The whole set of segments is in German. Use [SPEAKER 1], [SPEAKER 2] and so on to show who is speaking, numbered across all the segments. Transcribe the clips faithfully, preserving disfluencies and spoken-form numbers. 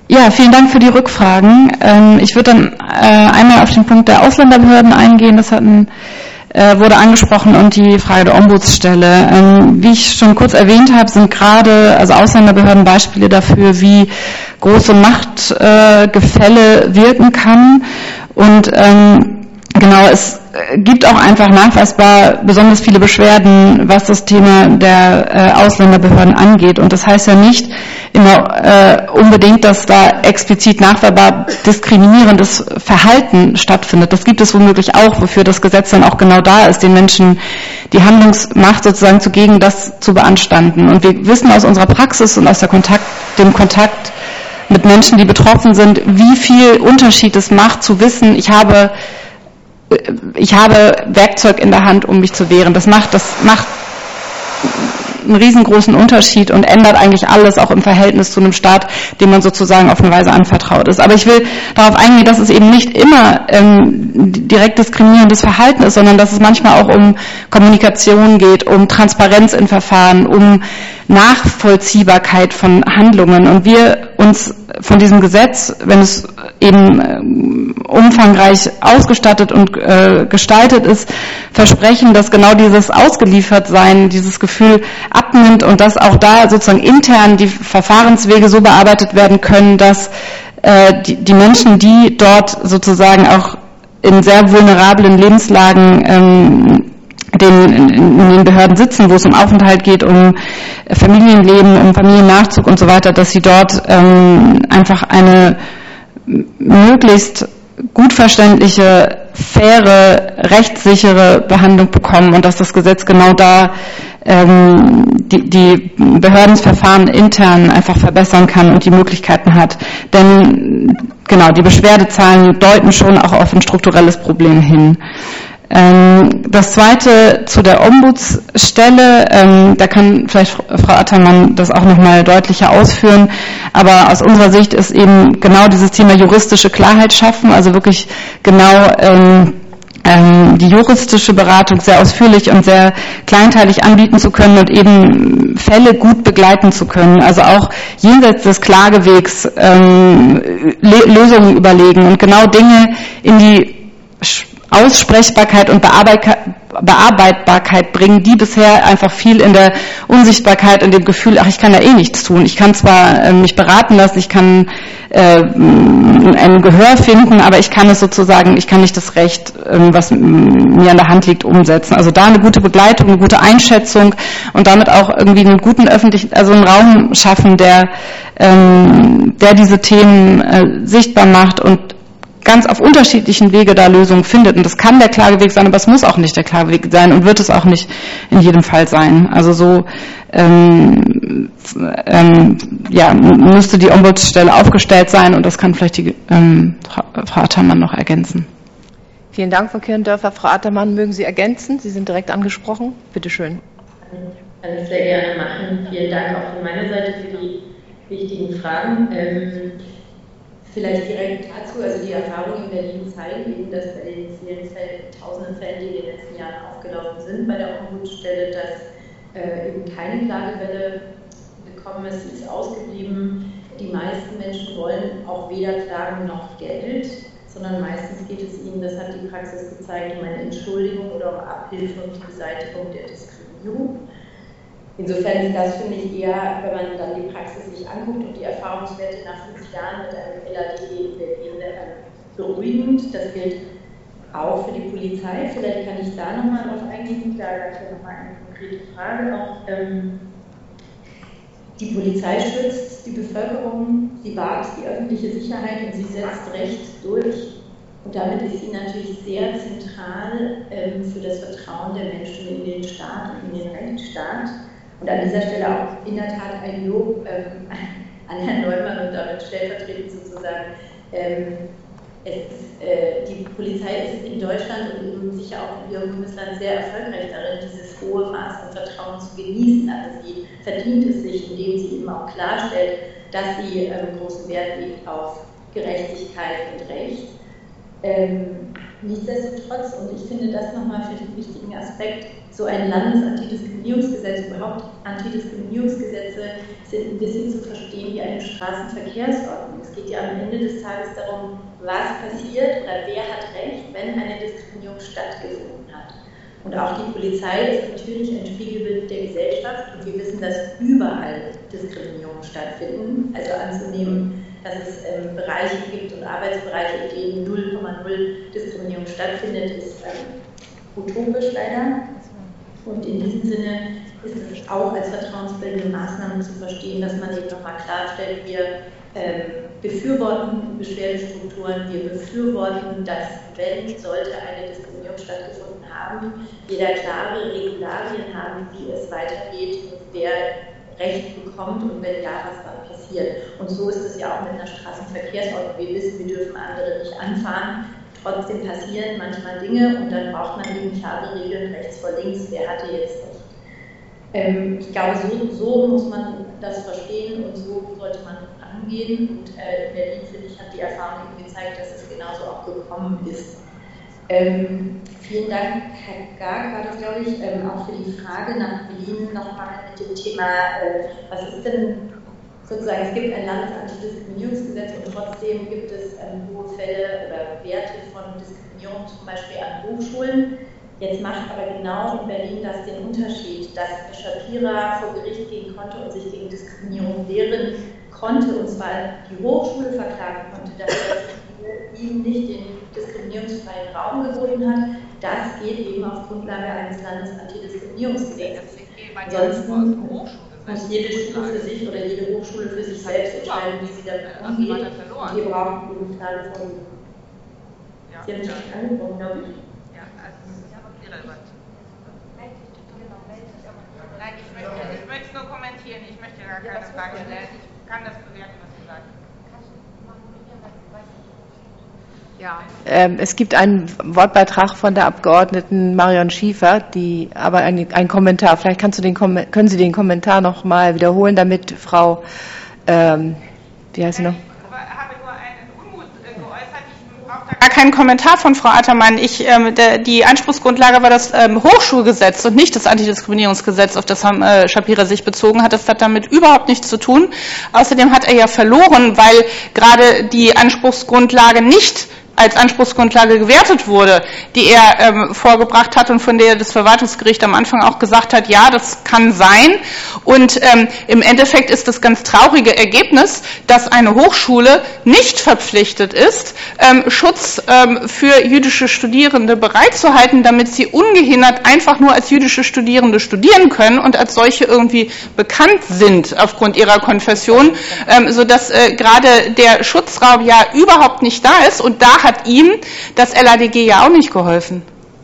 [SPEAKER 1] Ja, vielen Dank für die Rückfragen. Ähm, ich würde dann äh, einmal auf den Punkt der Ausländerbehörden eingehen. Das hatten, äh, wurde angesprochen, und die Frage der Ombudsstelle. Ähm, wie ich schon kurz erwähnt habe, sind gerade also Ausländerbehörden Beispiele dafür, wie große Machtgefälle äh, wirken kann. Und ähm, genau, es gibt auch einfach nachweisbar besonders viele Beschwerden, was das Thema der äh, Ausländerbehörden angeht. Und das heißt ja nicht immer äh, unbedingt, dass da explizit nachweisbar diskriminierendes Verhalten stattfindet. Das gibt es womöglich auch, wofür das Gesetz dann auch genau da ist, den Menschen die Handlungsmacht sozusagen zu geben, das zu beanstanden. Und wir wissen aus unserer Praxis und aus der Kontakt, dem Kontakt mit Menschen, die betroffen sind, wie viel Unterschied es macht, zu wissen, ich habe ich habe Werkzeug in der Hand, um mich zu wehren. Das macht, das macht einen riesengroßen Unterschied und ändert eigentlich alles, auch im Verhältnis zu einem Staat, dem man sozusagen auf eine Weise anvertraut ist. Aber ich will darauf eingehen, dass es eben nicht immer ähm, direkt diskriminierendes Verhalten ist, sondern dass es manchmal auch um Kommunikation geht, um Transparenz in Verfahren, um Nachvollziehbarkeit von Handlungen. Und wir uns von diesem Gesetz, wenn es eben äh, umfangreich ausgestattet und äh, gestaltet ist, versprechen, dass genau dieses Ausgeliefertsein, dieses Gefühl abnimmt und dass auch da sozusagen intern die Verfahrenswege so bearbeitet werden können, dass äh, die, die Menschen, die dort sozusagen auch in sehr vulnerablen Lebenslagen ähm, den, in den Behörden sitzen, wo es um Aufenthalt geht, um Familienleben, um Familiennachzug und so weiter, dass sie dort ähm, einfach eine möglichst gut verständliche, faire, rechtssichere Behandlung bekommen und dass das Gesetz genau da ähm, die, die Behördenverfahren intern einfach verbessern kann und die Möglichkeiten hat. Denn genau, die Beschwerdezahlen deuten schon auch auf ein strukturelles Problem hin. Das Zweite zu der Ombudsstelle, da kann vielleicht Frau Attermann das auch nochmal deutlicher ausführen, aber aus unserer Sicht ist eben genau dieses Thema juristische Klarheit schaffen, also wirklich genau die juristische Beratung sehr ausführlich und sehr kleinteilig anbieten zu können und eben Fälle gut begleiten zu können, also auch jenseits des Klagewegs Lösungen überlegen und genau Dinge in die Aussprechbarkeit und Bearbeitbarkeit bringen, die bisher einfach viel in der Unsichtbarkeit und dem Gefühl, ach, ich kann da eh nichts tun. Ich kann zwar äh, mich beraten lassen, ich kann äh, ein Gehör finden, aber ich kann es sozusagen, ich kann nicht das Recht, äh, was mir an der Hand liegt, umsetzen. Also da eine gute Begleitung, eine gute Einschätzung und damit auch irgendwie einen guten öffentlichen, also einen Raum schaffen, der, ähm, der diese Themen äh, sichtbar macht und ganz auf unterschiedlichen Wege da Lösungen findet. Und das kann der Klageweg sein, aber es muss auch nicht der Klageweg sein und wird es auch nicht in jedem Fall sein. Also so ähm, ähm, ja, müsste die Ombudsstelle aufgestellt sein und das kann vielleicht die ähm, Frau Attermann noch ergänzen.
[SPEAKER 2] Vielen Dank, Frau Kirndörfer. Frau Attermann, mögen Sie ergänzen? Sie sind direkt angesprochen. Bitte schön.
[SPEAKER 3] Kann ich sehr gerne machen. Vielen Dank auch von meiner Seite für die wichtigen Fragen. Ähm, Vielleicht direkt dazu, also die Erfahrungen in Berlin zeigen eben, dass bei den vielen Fällen, tausenden Fällen, die in den letzten Jahren aufgelaufen sind bei der Ombudsstelle, dass äh, eben keine Klagewelle gekommen ist, sie ist ausgeblieben. Die meisten Menschen wollen auch weder Klagen noch Geld, sondern meistens geht es ihnen, das hat die Praxis gezeigt, um eine Entschuldigung oder um Abhilfe und die Beseitigung der Diskriminierung. Insofern ist das, finde ich, eher, wenn man dann die Praxis sich anguckt und die Erfahrungswerte nach fünf Jahren mit einem L A D in Berlin beruhigend. Das gilt auch für die Polizei. Vielleicht kann ich da nochmal drauf eingehen. Da gab es ja nochmal eine konkrete Frage auch. Ähm, die Polizei schützt die Bevölkerung, sie wahrt die öffentliche Sicherheit und sie setzt Recht durch. Und damit ist sie natürlich sehr zentral ähm, für das Vertrauen der Menschen in den Staat und in den Rechtsstaat. Und an dieser Stelle auch in der Tat ein Lob ähm, an Herrn Neumann und damit stellvertretend sozusagen. Ähm, es ist, äh, die Polizei ist in Deutschland und sicher auch in ihrem Bundesland sehr erfolgreich darin, dieses hohe Maß an Vertrauen zu genießen. Also sie verdient es sich, indem sie eben auch klarstellt, dass sie ähm, großen Wert legt auf Gerechtigkeit und Recht. Ähm, nichtsdestotrotz, und ich finde das nochmal für den wichtigen Aspekt, so ein Landesantidiskriminierungsgesetz, überhaupt Antidiskriminierungsgesetze sind ein bisschen zu verstehen wie eine Straßenverkehrsordnung. Es geht ja am Ende des Tages darum, was passiert oder wer hat Recht, wenn eine Diskriminierung stattgefunden hat. Und auch die Polizei ist natürlich ein Spiegelbild der Gesellschaft und wir wissen, dass überall Diskriminierungen stattfinden. Also anzunehmen, dass es ähm, Bereiche gibt und Arbeitsbereiche, in denen null Komma null Diskriminierung stattfindet, ist ähm, utopisch leider. Und in diesem Sinne ist es auch als vertrauensbildende Maßnahme zu verstehen, dass man eben nochmal klarstellt, wir ähm, befürworten Beschwerdestrukturen, wir befürworten, dass, wenn sollte eine Diskriminierung stattgefunden haben, jeder klare Regularien haben, wie es weitergeht, wer Recht bekommt und wenn ja, was dann passiert. Und so ist es ja auch mit einer Straßenverkehrsordnung. Wir wissen, wir dürfen andere nicht anfahren. Trotzdem passieren manchmal Dinge und dann braucht man eben klare Regeln rechts vor links, wer hatte jetzt Recht. Ähm, ich glaube, so, so muss man das verstehen und so sollte man angehen. Und äh, in Berlin, finde ich, hat die Erfahrung eben gezeigt, dass es genauso auch gekommen ist. Ähm, vielen Dank, Herr Garg, war das, glaube ich, ähm, auch für die Frage nach Berlin nochmal mit dem Thema, äh, was ist denn sozusagen, es gibt ein Landesantidiskriminierungsgesetz und trotzdem gibt es ähm, hohe Fälle oder Werte von Diskriminierung, zum Beispiel an Hochschulen. Jetzt macht aber genau in Berlin das den Unterschied, dass Shapira vor Gericht gehen konnte und sich gegen Diskriminierung wehren konnte, und zwar die Hochschule verklagen konnte, dass das ihm nicht den diskriminierungsfreien Raum geboten hat. Das geht eben auf Grundlage eines Landesantidiskriminierungsgesetzes. Ansonsten muss jede Schule für sich oder jede Hochschule für sich selbst entscheiden, wie sie damit umgeht. Und wir brauchen eben klare Vorgaben. Sie haben sich angesprochen, glaube ich.
[SPEAKER 4] Ja, also das ist irrelevant. Nein, ich möchte, ich möchte es nur kommentieren, ich möchte gar keine Frage stellen. Ich kann das bewerten, was Sie sagen.
[SPEAKER 2] Ja, ähm, es gibt einen Wortbeitrag von der Abgeordneten Marion Schiefer, die aber ein, ein Kommentar, vielleicht kannst du den, können Sie den Kommentar noch mal wiederholen, damit Frau, ähm, wie heißt sie noch?
[SPEAKER 5] Gar keinen Kommentar von Frau Attermann. Ich, ähm, der, die Anspruchsgrundlage war das ähm, Hochschulgesetz und nicht das Antidiskriminierungsgesetz, auf das äh, Shapira sich bezogen hat. Das hat damit überhaupt nichts zu tun. Außerdem hat er ja verloren, weil gerade die Anspruchsgrundlage nicht als Anspruchsgrundlage gewertet wurde, die er ähm, vorgebracht hat und von der das Verwaltungsgericht am Anfang auch gesagt hat, ja, das kann sein. Und ähm, im Endeffekt ist das ganz traurige Ergebnis, dass eine Hochschule nicht verpflichtet ist, ähm, Schutz ähm, für jüdische Studierende bereitzuhalten, damit sie ungehindert einfach nur als jüdische Studierende studieren können und als solche irgendwie bekannt sind aufgrund ihrer Konfession, ähm, sodass äh, gerade der Schutzraum ja überhaupt nicht da ist. Und da hat ihm das L A D G ja auch nicht geholfen.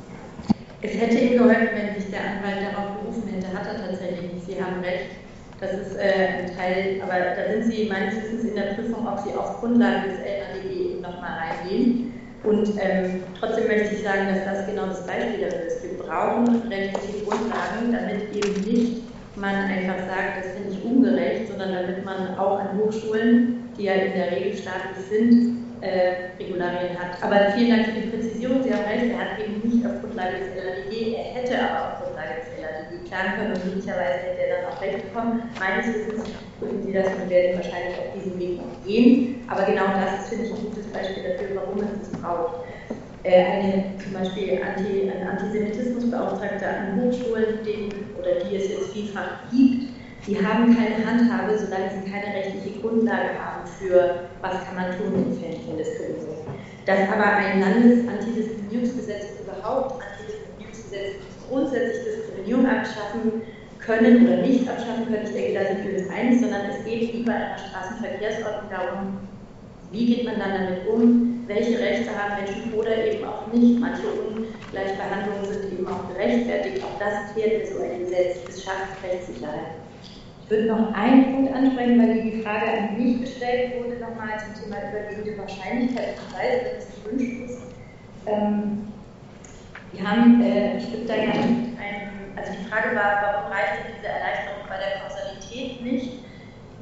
[SPEAKER 3] Es hätte ihm geholfen, wenn sich der Anwalt darauf berufen hätte. Hat er tatsächlich nicht. Sie haben recht. Das ist äh, ein Teil, aber da sind Sie meines Wissens in der Prüfung, ob Sie auf Grundlage des L A D G nochmal reingehen. Und ähm, trotzdem möchte ich sagen, dass das genau das Beispiel dafür ist. Wir brauchen rechtliche Grundlagen, damit eben nicht man einfach sagt, das finde ich ungerecht, sondern damit man auch an Hochschulen, die ja in der Regel staatlich sind, Äh, Regularien hat. Aber vielen Dank für die Präzisierung. Sie haben recht, er hat eben nicht auf Grundlage des L A D G, er hätte aber auf Grundlage des L A D G klagen können und möglicherweise hätte er dann auch Recht bekommen. Meines Wissens würden Sie das und werden wahrscheinlich auf diesem Weg noch gehen. Aber genau das ist, finde ich, ein gutes Beispiel dafür, warum es das braucht. Äh, eine, zum Beispiel Anti, ein Antisemitismusbeauftragter an Hochschulen, den, oder die es jetzt vielfach gibt, die haben keine Handhabe, solange sie keine rechtliche Grundlage haben für, was kann man tun in Fällen von Diskriminierung. Dass aber ein Landesantidiskriminierungsgesetz überhaupt Antidiskriminierungsgesetz grundsätzlich Diskriminierung abschaffen können oder nicht abschaffen können, ich denke, da sind wir uns einig, sondern es geht wie bei einer Straßenverkehrsordnung darum, wie geht man dann damit um, welche Rechte haben Menschen oder eben auch nicht. Manche Ungleichbehandlungen sind eben auch gerechtfertigt. Auch das klärt so ein Gesetz, es schafft Rechtssicherheit. Ich würde noch einen Punkt ansprechen, weil die Frage an mich gestellt wurde, nochmal zum Thema überwiegende Wahrscheinlichkeit. Ich weiß, dass es gewünscht ist. Ähm, wir haben, äh, ich würde da gerne ein, also die Frage war, warum reicht denn diese Erleichterung bei der Kausalität nicht?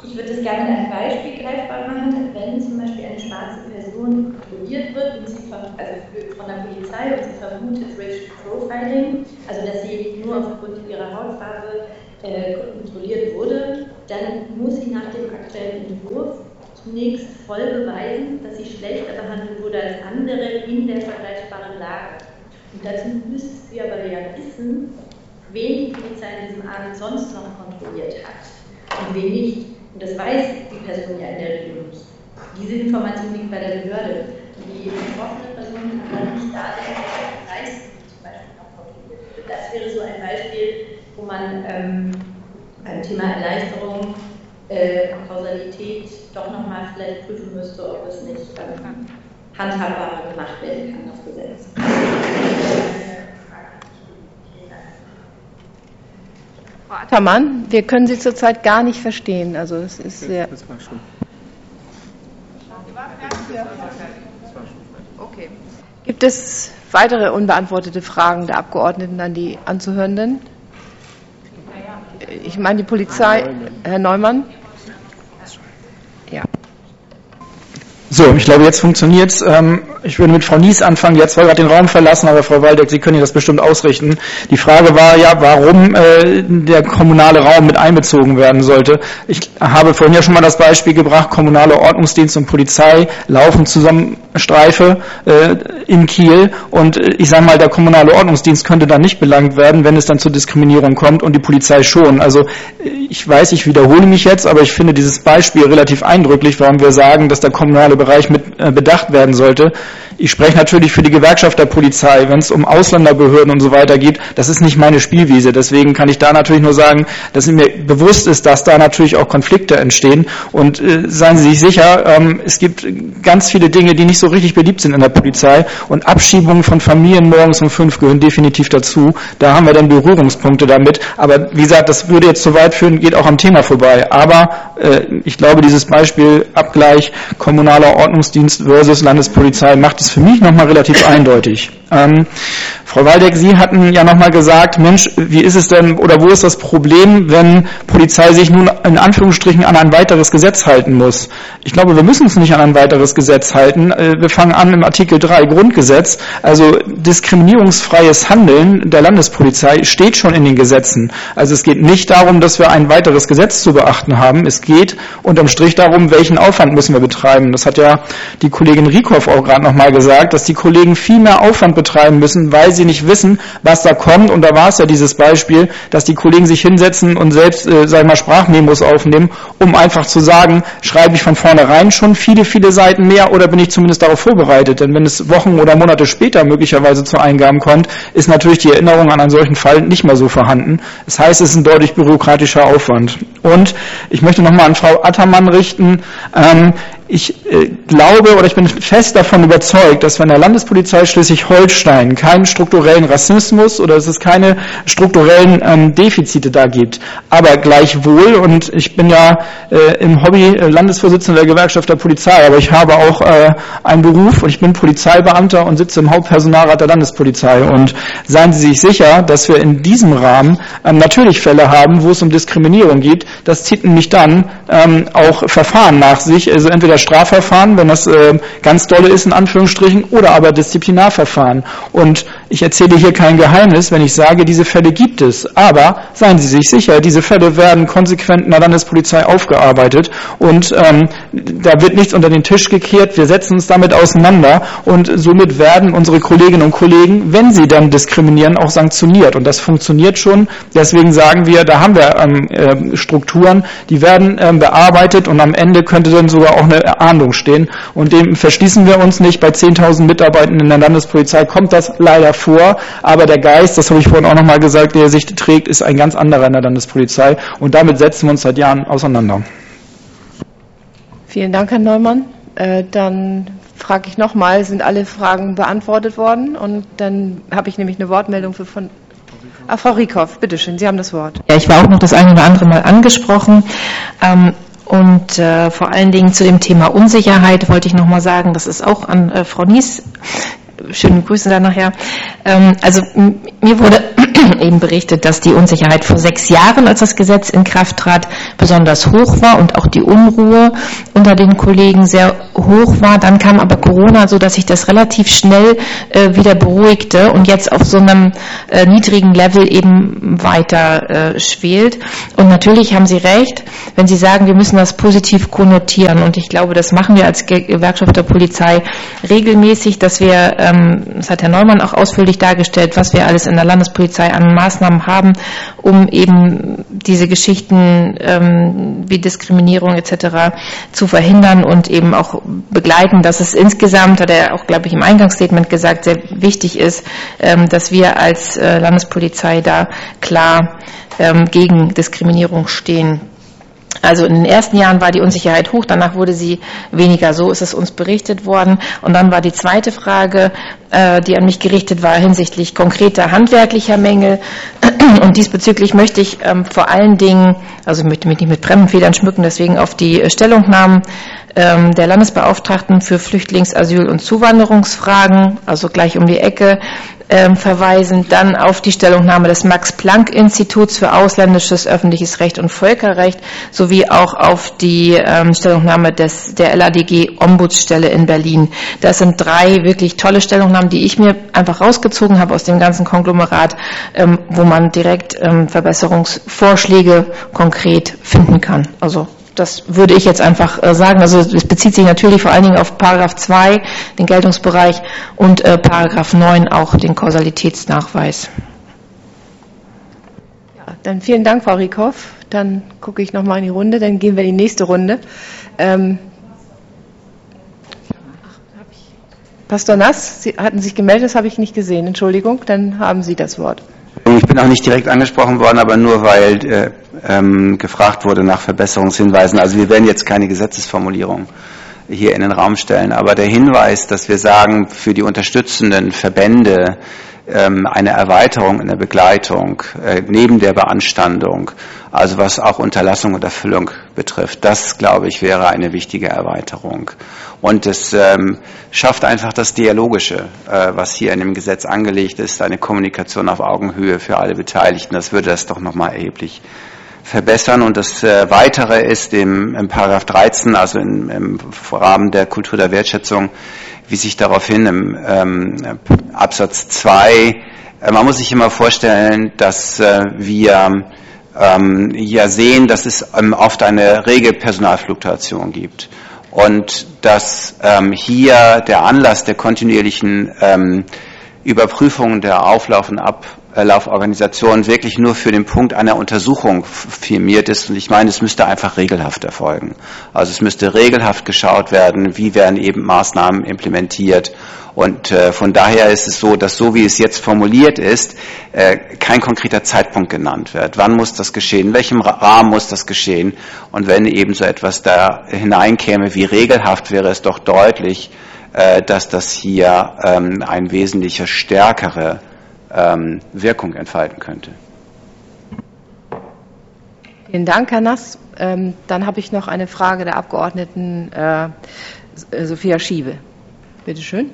[SPEAKER 3] Ich würde es gerne mit einem Beispiel greifbar machen, wenn zum Beispiel eine schwarze Person kontrolliert wird und sie von, also von der Polizei und sie vermutet Racial Profiling, also dass sie nur aufgrund ihrer Hautfarbe äh, kontrolliert wurde, dann muss sie nach dem aktuellen Entwurf zunächst voll beweisen, dass sie schlechter behandelt wurde als andere in der vergleichbaren Lage. Und dazu müsste sie aber ja wissen, wen die Polizei in diesem Abend sonst noch kontrolliert hat und wen nicht. Und das weiß die Person ja in der Regel nicht. Diese Information liegt bei der Behörde. Und die betroffene Person kann dann nicht da den Preis zum Beispiel noch kontrolliert wird. Das wäre so ein Beispiel, wo man ähm, beim Thema Erleichterung, äh, Kausalität doch nochmal vielleicht prüfen müsste, ob es nicht ähm, handhabbarer gemacht werden kann, das Gesetz.
[SPEAKER 2] Frau Attermann, wir können Sie zurzeit gar nicht verstehen. Also es ist sehr. Das war schon. Okay. Gibt es weitere unbeantwortete Fragen der Abgeordneten an die Anzuhörenden? Ich meine die Polizei. Herr Neumann? Ja.
[SPEAKER 6] So, ich glaube, jetzt funktioniert's. Ähm, ich würde mit Frau Nies anfangen, die hat zwar gerade den Raum verlassen, aber Frau Waldeck, Sie können Ihnen das bestimmt ausrichten. Die Frage war ja, warum äh, der kommunale Raum mit einbezogen werden sollte. Ich habe vorhin ja schon mal das Beispiel gebracht, kommunale Ordnungsdienst und Polizei laufen zusammen Streife äh, in Kiel und äh, ich sage mal, der kommunale Ordnungsdienst könnte dann nicht belangt werden, wenn es dann zur Diskriminierung kommt und die Polizei schon. Also ich weiß, ich wiederhole mich jetzt, aber ich finde dieses Beispiel relativ eindrücklich, warum wir sagen, dass der kommunale Bereich mit äh, bedacht werden sollte. Ich spreche natürlich für die Gewerkschaft der Polizei, wenn es um Ausländerbehörden und so weiter geht, das ist nicht meine Spielwiese. Deswegen kann ich da natürlich nur sagen, dass mir bewusst ist, dass da natürlich auch Konflikte entstehen. Und äh, seien Sie sich sicher, ähm, es gibt ganz viele Dinge, die nicht so richtig beliebt sind in der Polizei. Und Abschiebungen von Familien morgens um fünf gehören definitiv dazu. Da haben wir dann Berührungspunkte damit. Aber wie gesagt, das würde jetzt zu weit führen, geht auch am Thema vorbei. Aber äh, ich glaube, dieses Beispiel Abgleich kommunaler Ordnungsdienst versus Landespolizei macht es für mich nochmal relativ eindeutig. Ähm, Frau Waldeck, Sie hatten ja nochmal gesagt, Mensch, wie ist es denn oder wo ist das Problem, wenn Polizei sich nun in Anführungsstrichen an ein weiteres Gesetz halten muss? Ich glaube, wir müssen uns nicht an ein weiteres Gesetz halten. Wir fangen an im Artikel drei Grundgesetz, also diskriminierungsfreies Handeln der Landespolizei steht schon in den Gesetzen. Also es geht nicht darum, dass wir ein weiteres Gesetz zu beachten haben. Es geht unterm Strich darum, welchen Aufwand müssen wir betreiben. Das hat ja die Kollegin Rieckhoff auch gerade nochmal gesagt, dass die Kollegen viel mehr Aufwand betreiben müssen, weil sie nicht wissen, was da kommt. Und da war es ja dieses Beispiel, dass die Kollegen sich hinsetzen und selbst, äh, sag ich mal, Sprachmemos aufnehmen, um einfach zu sagen, schreibe ich von vornherein schon viele, viele Seiten mehr oder bin ich zumindest darauf vorbereitet? Denn wenn es Wochen oder Monate später möglicherweise zu Eingaben kommt, ist natürlich die Erinnerung an einen solchen Fall nicht mehr so vorhanden. Das heißt, es ist ein deutlich bürokratischer Aufwand. Und ich möchte nochmal an Frau Attermann richten, ähm, ich äh, glaube oder ich bin fest davon überzeugt, dass wenn der Landespolizei Schleswig-Holstein keinen strukturellen Rassismus oder dass es keine strukturellen ähm, Defizite da gibt, aber gleichwohl, und ich bin ja äh, im Hobby äh, Landesvorsitzender der Gewerkschaft der Polizei, aber ich habe auch äh, einen Beruf und ich bin Polizeibeamter und sitze im Hauptpersonalrat der Landespolizei und seien Sie sich sicher, dass wir in diesem Rahmen ähm, natürlich Fälle haben, wo es um Diskriminierung geht. Das zieht nämlich dann ähm, auch Verfahren nach sich, also entweder Strafverfahren, wenn das äh, ganz dolle ist, in Anführungsstrichen, oder aber Disziplinarverfahren. Und ich erzähle hier kein Geheimnis, wenn ich sage, diese Fälle gibt es. Aber seien Sie sich sicher, diese Fälle werden konsequent in der Landespolizei aufgearbeitet und ähm, da wird nichts unter den Tisch gekehrt. Wir setzen uns damit auseinander und somit werden unsere Kolleginnen und Kollegen, wenn sie dann diskriminieren, auch sanktioniert. Und das funktioniert schon. Deswegen sagen wir, da haben wir ähm, äh, Strukturen, die werden ähm, bearbeitet und am Ende könnte dann sogar auch eine Ahndung stehen. Und dem verschließen wir uns nicht. Bei zehntausend Mitarbeitenden in der Landespolizei kommt das leider vor. Aber der Geist, das habe ich vorhin auch nochmal gesagt, der sich trägt, ist ein ganz anderer in der Landespolizei. Und damit setzen wir uns seit Jahren auseinander.
[SPEAKER 2] Vielen Dank, Herr Neumann. Äh, dann frage ich nochmal, sind alle Fragen beantwortet worden? Und dann habe ich nämlich eine Wortmeldung für von... Ah, Frau Rieckhoff, bitteschön, Sie haben das Wort.
[SPEAKER 7] Ja, ich war auch noch das eine oder andere Mal angesprochen. Ähm, Und äh, vor allen Dingen zu dem Thema Unsicherheit wollte ich nochmal sagen, das ist auch an äh, Frau Nies, schöne Grüße dann nachher. Ähm, also m- mir wurde eben berichtet, dass die Unsicherheit vor sechs Jahren, als das Gesetz in Kraft trat, besonders hoch war und auch die Unruhe unter den Kollegen sehr hoch war. Dann kam aber Corona, so dass sich das relativ schnell äh, wieder beruhigte und jetzt auf so einem äh, niedrigen Level eben weiter äh, schwelt. Und natürlich haben Sie recht, wenn Sie sagen, wir müssen das positiv konnotieren. Und ich glaube, das machen wir als Gewerkschaft der Polizei regelmäßig, dass wir, ähm, das hat Herr Neumann auch ausführlich dargestellt, was wir alles in der Landespolizei an Maßnahmen haben, um eben diese Geschichten ähm, wie Diskriminierung et cetera zu verhindern und eben auch begleiten, dass es insgesamt, hat er auch, glaube ich, im Eingangsstatement gesagt, sehr wichtig ist, ähm, dass wir als äh, Landespolizei da klar ähm, gegen Diskriminierung stehen. Also in den ersten Jahren war die Unsicherheit hoch, danach wurde sie weniger, so ist es uns berichtet worden. Und dann war die zweite Frage, äh, die an mich gerichtet war, hinsichtlich konkreter handwerklicher Mängel. Und diesbezüglich möchte ich ähm, vor allen Dingen, also ich möchte mich nicht mit Bremsenfedern schmücken, deswegen auf die äh, Stellungnahmen ähm, der Landesbeauftragten für Flüchtlings-, Asyl- und Zuwanderungsfragen, also gleich um die Ecke, ähm, verweisen, dann auf die Stellungnahme des Max-Planck-Instituts für ausländisches öffentliches Recht und Völkerrecht, sowie auch auf die ähm, Stellungnahme des, der L A D G-Ombudsstelle in Berlin. Das sind drei wirklich tolle Stellungnahmen, die ich mir einfach rausgezogen habe aus dem ganzen Konglomerat, ähm, wo man direkt ähm, Verbesserungsvorschläge konkret finden kann. Also das würde ich jetzt einfach äh, sagen. Also es bezieht sich natürlich vor allen Dingen auf Paragraph zwei, den Geltungsbereich, und äh, Paragraph neun auch den Kausalitätsnachweis.
[SPEAKER 2] Ja, dann vielen Dank, Frau Rieckhoff. Dann gucke ich nochmal in die Runde, dann gehen wir in die nächste Runde. Ähm, Pastor Nass, Sie hatten sich gemeldet, das habe ich nicht gesehen. Entschuldigung, dann haben Sie das Wort.
[SPEAKER 8] Ich bin auch nicht direkt angesprochen worden, aber nur weil äh, ähm, gefragt wurde nach Verbesserungshinweisen. Also wir werden jetzt keine Gesetzesformulierung hier in den Raum stellen, aber der Hinweis, dass wir sagen, für die unterstützenden Verbände ähm, eine Erweiterung in der Begleitung äh, neben der Beanstandung, also was auch Unterlassung und Erfüllung betrifft, das, glaube ich, wäre eine wichtige Erweiterung. Und es ähm, schafft einfach das Dialogische, äh, was hier in dem Gesetz angelegt ist, eine Kommunikation auf Augenhöhe für alle Beteiligten. Das würde das doch nochmal erheblich verbessern. Und das äh, Weitere ist im, im Paragraph dreizehn, also in, im Rahmen der Kultur der Wertschätzung, wie sich daraufhin im ähm, Absatz zwei, äh, man muss sich immer vorstellen, dass äh, wir ähm, ja sehen, dass es ähm, oft eine rege Personalfluktuation gibt. Und dass ähm, hier der Anlass der kontinuierlichen ähm, Überprüfung der Auflauf- und Ablauforganisation wirklich nur für den Punkt einer Untersuchung firmiert ist. Und ich meine, es müsste einfach regelhaft erfolgen. Also es müsste regelhaft geschaut werden, wie werden eben Maßnahmen implementiert. Und äh, von daher ist es so, dass so wie es jetzt formuliert ist, äh, kein konkreter Zeitpunkt genannt wird. Wann muss das geschehen? In welchem Rahmen muss das geschehen? Und wenn eben so etwas da hineinkäme wie regelhaft, wäre es doch deutlich, äh, dass das hier ähm, eine wesentlich stärkere ähm, Wirkung entfalten könnte.
[SPEAKER 2] Vielen Dank, Herr Nass. Ähm, dann habe ich noch eine Frage der Abgeordneten äh, Sophia Schiebe. Bitte schön.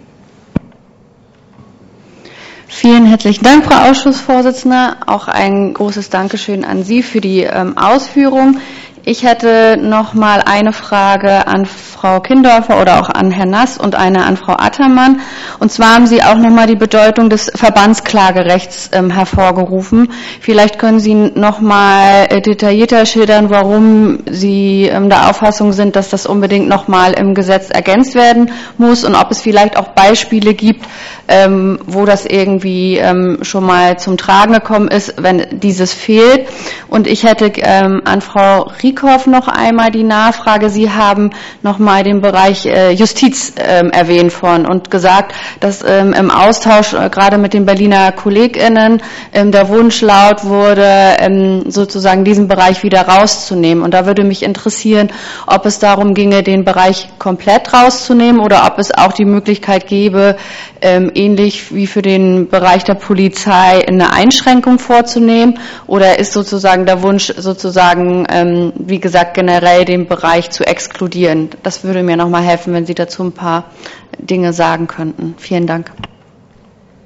[SPEAKER 9] Vielen herzlichen Dank, Frau Ausschussvorsitzende. Auch ein großes Dankeschön an Sie für die ähm, Ausführung. Ich hätte noch mal eine Frage an Frau Kindorfer oder auch an Herrn Nass und eine an Frau Attermann. Und zwar haben Sie auch noch mal die Bedeutung des Verbandsklagerechts ähm, hervorgerufen. Vielleicht können Sie noch mal äh, detaillierter schildern, warum Sie ähm, der Auffassung sind, dass das unbedingt noch mal im Gesetz ergänzt werden muss und ob es vielleicht auch Beispiele gibt, ähm, wo das irgendwie ähm, schon mal zum Tragen gekommen ist, wenn dieses fehlt. Und ich hätte ähm, an Frau Rieckhoff noch einmal die Nachfrage. Sie haben noch mal den Bereich äh, Justiz ähm, erwähnt von und gesagt, dass ähm, im Austausch äh, gerade mit den Berliner KollegInnen ähm, der Wunsch laut wurde, ähm, sozusagen diesen Bereich wieder rauszunehmen. Und da würde mich interessieren, ob es darum ginge, den Bereich komplett rauszunehmen oder ob es auch die Möglichkeit gäbe, ähm, ähnlich wie für den Bereich der Polizei eine Einschränkung vorzunehmen, oder ist sozusagen der Wunsch sozusagen, ähm, wie gesagt, generell den Bereich zu exkludieren? Das würde mir noch mal helfen, wenn Sie dazu ein paar Dinge sagen könnten. Vielen Dank.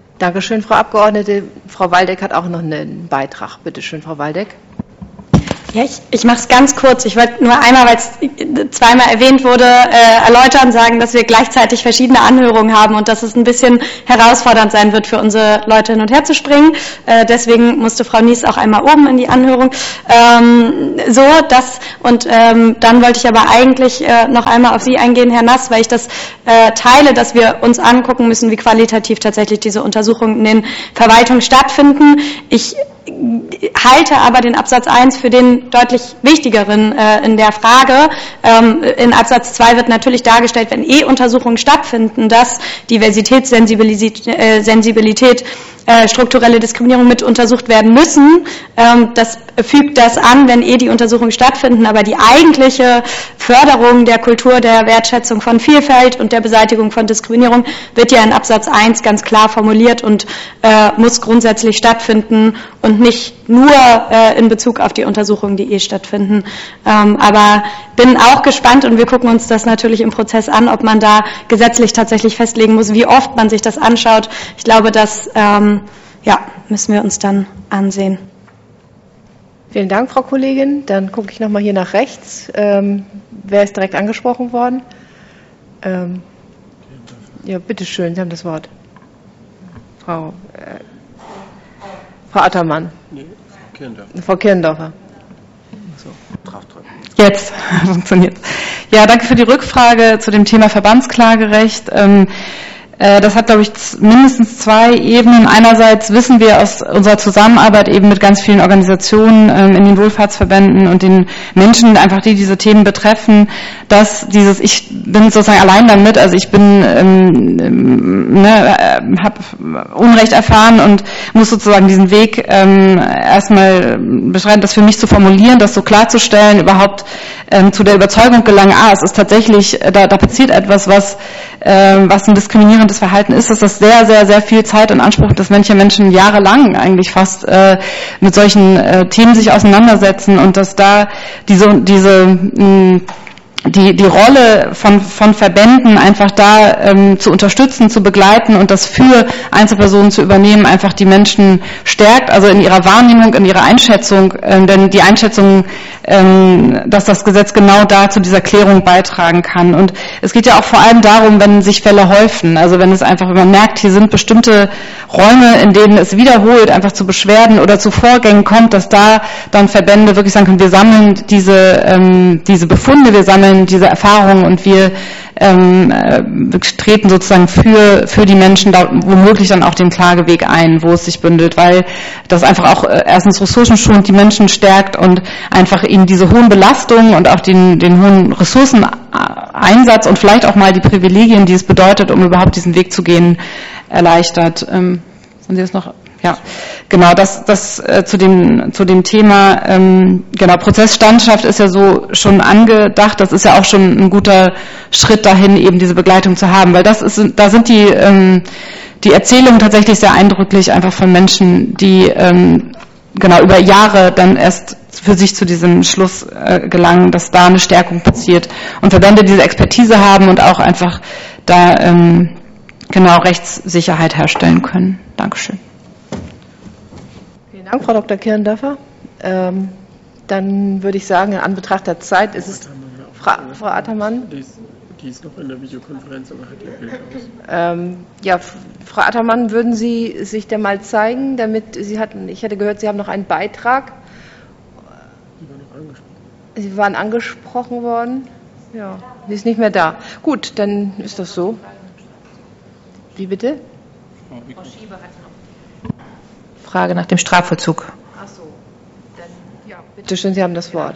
[SPEAKER 2] Dankeschön, Frau Abgeordnete. Frau Waldeck hat auch noch einen Beitrag. Bitte schön, Frau Waldeck.
[SPEAKER 10] Ja, ich, ich mache es ganz kurz. Ich wollte nur einmal, weil es zweimal erwähnt wurde, äh, erläutern, sagen, dass wir gleichzeitig verschiedene Anhörungen haben und dass es ein bisschen herausfordernd sein wird, für unsere Leute hin und her zu springen. Äh, deswegen musste Frau Nies auch einmal oben in die Anhörung. Ähm, so, das und ähm, dann wollte ich aber eigentlich äh, noch einmal auf Sie eingehen, Herr Nass, weil ich das äh, teile, dass wir uns angucken müssen, wie qualitativ tatsächlich diese Untersuchungen in den Verwaltungen stattfinden. Ich halte aber den Absatz eins für den deutlich wichtigeren äh, in der Frage. Ähm, in Absatz zwei wird natürlich dargestellt, wenn eh Untersuchungen stattfinden, dass Diversitätssensibilität, äh, Sensibilität, äh, strukturelle Diskriminierung mit untersucht werden müssen. Ähm, das fügt das an, wenn eh die Untersuchungen stattfinden, aber die eigentliche Förderung der Kultur der Wertschätzung von Vielfalt und der Beseitigung von Diskriminierung wird ja in Absatz eins ganz klar formuliert und äh, muss grundsätzlich stattfinden und nicht nur äh, in Bezug auf die Untersuchungen, die eh stattfinden. Ähm, aber bin auch gespannt und wir gucken uns das natürlich im Prozess an, ob man da gesetzlich tatsächlich festlegen muss, wie oft man sich das anschaut. Ich glaube, das ähm, ja, müssen wir uns dann ansehen.
[SPEAKER 2] Vielen Dank, Frau Kollegin. Dann gucke ich nochmal hier nach rechts. Ähm, wer ist direkt angesprochen worden? Ähm, ja, bitteschön, Sie haben das Wort. Frau, äh, Frau Attermann. Nee, Kirndorfer. Frau Kirndorfer.
[SPEAKER 1] So. Jetzt funktioniert. Ja, danke für die Rückfrage zu dem Thema Verbandsklagerecht. Ähm, Das hat, glaube ich, mindestens zwei Ebenen. Einerseits wissen wir aus unserer Zusammenarbeit eben mit ganz vielen Organisationen ähm, in den Wohlfahrtsverbänden und den Menschen, einfach die diese Themen betreffen, dass dieses, ich bin sozusagen allein damit, also ich bin, ähm, ne, habe Unrecht erfahren und muss sozusagen diesen Weg ähm, erstmal beschreiten, das für mich zu formulieren, das so klarzustellen, überhaupt ähm, zu der Überzeugung gelangen, ah, es ist tatsächlich, da, da passiert etwas, was, ähm, was ein diskriminierendes Verhalten ist, dass das sehr, sehr, sehr viel Zeit in Anspruch nimmt, dass manche Menschen jahrelang eigentlich fast äh, mit solchen äh, Themen sich auseinandersetzen und dass da diese, diese mh, die die Rolle von von Verbänden einfach da ähm, zu unterstützen, zu begleiten und das für Einzelpersonen zu übernehmen, einfach die Menschen stärkt, also in ihrer Wahrnehmung, in ihrer Einschätzung, ähm, denn die Einschätzung, ähm, dass das Gesetz genau da zu dieser Klärung beitragen kann. Und es geht ja auch vor allem darum, wenn sich Fälle häufen, also wenn es einfach, wenn man merkt, hier sind bestimmte Räume, in denen es wiederholt einfach zu Beschwerden oder zu Vorgängen kommt, dass da dann Verbände wirklich sagen können, wir sammeln diese ähm, diese Befunde, wir sammeln diese Erfahrungen und wir ähm, äh, treten sozusagen für für die Menschen da womöglich dann auch den Klageweg ein, wo es sich bündelt, weil das einfach auch äh, erstens ressourcenschonend die Menschen stärkt und einfach ihnen diese hohen Belastungen und auch den den hohen Ressourceneinsatz und vielleicht auch mal die Privilegien, die es bedeutet, um überhaupt diesen Weg zu gehen, erleichtert. Ähm, sind Sie das noch? Ja, genau, das, das äh, zu dem zu dem Thema, ähm, genau, Prozessstandschaft ist ja so schon angedacht, das ist ja auch schon ein guter Schritt dahin, eben diese Begleitung zu haben, weil das ist, da sind die ähm, die Erzählungen tatsächlich sehr eindrücklich, einfach von Menschen, die ähm, genau über Jahre dann erst für sich zu diesem Schluss äh, gelangen, dass da eine Stärkung passiert und Verbände diese Expertise haben und auch einfach da ähm, genau Rechtssicherheit herstellen können. Dankeschön.
[SPEAKER 2] Vielen Dank, Frau Doktor Kirndorfer. Ähm, dann würde ich sagen, in Anbetracht der Zeit ist es Frau, Frau Attermann.
[SPEAKER 11] Die ist, die ist noch in der Videokonferenz, aber hat ihr Bild aus.
[SPEAKER 2] Ähm, ja, Frau Attermann, würden Sie sich denn mal zeigen, damit Sie hatten, ich hatte gehört, Sie haben noch einen Beitrag.
[SPEAKER 11] Die war noch angesprochen.
[SPEAKER 2] Sie waren angesprochen worden. Ja, sie ist nicht mehr da. Gut, dann ist das so. Wie bitte?
[SPEAKER 7] Frau Schieber hat noch Frage nach dem Strafvollzug.
[SPEAKER 2] Ach so, dann ja, bitte schön, Sie haben das Wort.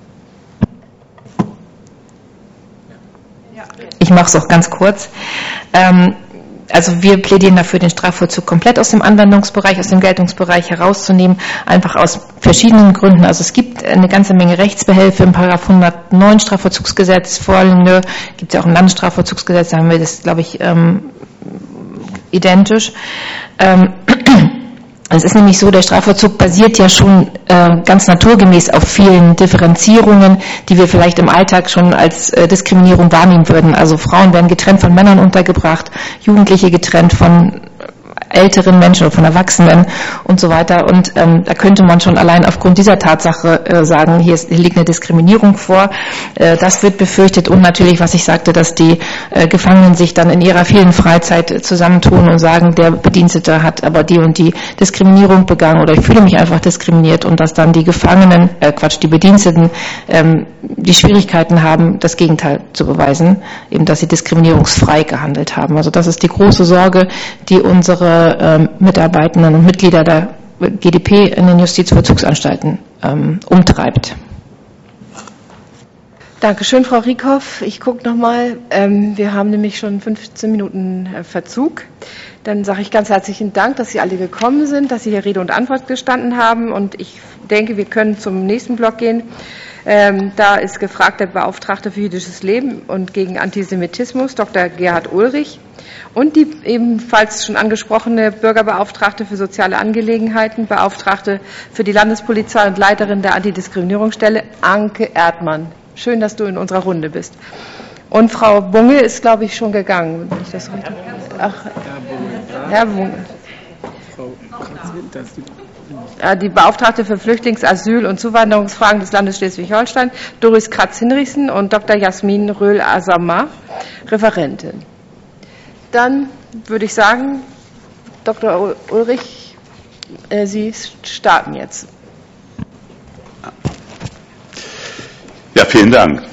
[SPEAKER 7] Ich mache es auch ganz kurz. Ähm, also wir plädieren dafür, den Strafvollzug komplett aus dem Anwendungsbereich, aus dem Geltungsbereich herauszunehmen, einfach aus verschiedenen Gründen. Also es gibt eine ganze Menge Rechtsbehelfe im Paragraph hundertneun Strafvollzugsgesetz, vorliegende, gibt es ja auch im Landesstrafvollzugsgesetz, da haben wir das, glaube ich, ähm, identisch. Ähm, Es ist nämlich so, der Strafvollzug basiert ja schon äh, ganz naturgemäß auf vielen Differenzierungen, die wir vielleicht im Alltag schon als äh, Diskriminierung wahrnehmen würden. Also Frauen werden getrennt von Männern untergebracht, Jugendliche getrennt von älteren Menschen oder von Erwachsenen und so weiter. Und ähm, da könnte man schon allein aufgrund dieser Tatsache äh, sagen, hier, ist, hier liegt eine Diskriminierung vor. Äh, das wird befürchtet und natürlich, was ich sagte, dass die äh, Gefangenen sich dann in ihrer vielen Freizeit äh, zusammentun und sagen, der Bedienstete hat aber die und die Diskriminierung begangen oder ich fühle mich einfach diskriminiert und dass dann die Gefangenen, äh, Quatsch, die Bediensteten ähm, die Schwierigkeiten haben, das Gegenteil zu beweisen, eben, dass sie diskriminierungsfrei gehandelt haben. Also das ist die große Sorge, die unsere ähm, Mitarbeitenden und Mitglieder der G D P in den Justizvollzugsanstalten ähm, umtreibt.
[SPEAKER 2] Dankeschön, Frau Riekhoff. Ich gucke nochmal. Ähm, wir haben nämlich schon fünfzehn Minuten äh, Verzug. Dann sage ich ganz herzlichen Dank, dass Sie alle gekommen sind, dass Sie hier Rede und Antwort gestanden haben. Und ich denke, wir können zum nächsten Block gehen. Ähm, da ist gefragt der Beauftragte für jüdisches Leben und gegen Antisemitismus, Doktor Gerhard Ulrich. Und die ebenfalls schon angesprochene Bürgerbeauftragte für soziale Angelegenheiten, Beauftragte für die Landespolizei und Leiterin der Antidiskriminierungsstelle, Anke Erdmann. Schön, dass du in unserer Runde bist. Und Frau Bunge ist, glaube ich, schon gegangen. Wenn ich das richtig... Ach, Herr Bunge. Die Beauftragte für Flüchtlings-, Asyl- und Zuwanderungsfragen des Landes Schleswig-Holstein, Doris Kratz-Hinrichsen und Doktor Jasmin Röhl-Asama, Referentin. Dann würde ich sagen, Doktor Ulrich, äh, Sie starten jetzt.
[SPEAKER 12] Ja, vielen Dank.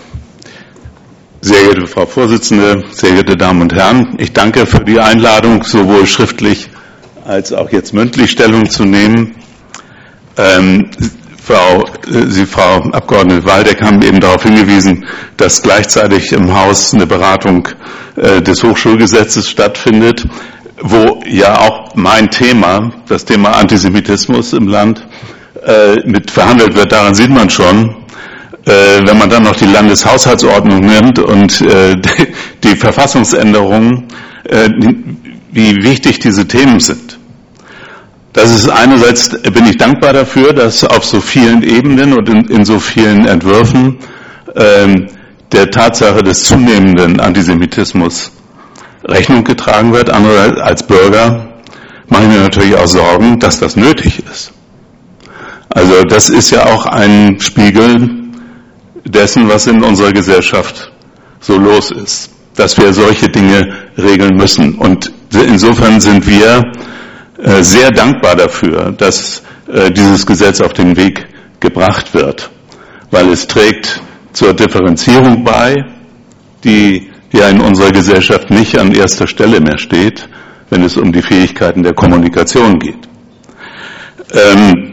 [SPEAKER 12] Sehr geehrte Frau Vorsitzende, sehr geehrte Damen und Herren, ich danke für die Einladung, sowohl schriftlich als auch jetzt mündlich Stellung zu nehmen. Ähm, Frau, Sie, Frau Abgeordnete Waldeck, haben eben darauf hingewiesen, dass gleichzeitig im Haus eine Beratung äh, des Hochschulgesetzes stattfindet, wo ja auch mein Thema, das Thema Antisemitismus im Land, äh, mit verhandelt wird. Daran sieht man schon, äh, wenn man dann noch die Landeshaushaltsordnung nimmt und äh, die, die Verfassungsänderungen, äh, wie wichtig diese Themen sind. Das ist einerseits, bin ich dankbar dafür, dass auf so vielen Ebenen und in, in so vielen Entwürfen ähm, der Tatsache des zunehmenden Antisemitismus Rechnung getragen wird. Andererseits als Bürger mache ich mir natürlich auch Sorgen, dass das nötig ist. Also das ist ja auch ein Spiegel dessen, was in unserer Gesellschaft so los ist, dass wir solche Dinge regeln müssen. Und insofern sind wir sehr dankbar dafür, dass dieses Gesetz auf den Weg gebracht wird, weil es trägt zur Differenzierung bei, die ja in unserer Gesellschaft nicht an erster Stelle mehr steht, wenn es um die Fähigkeiten der Kommunikation geht. Ähm,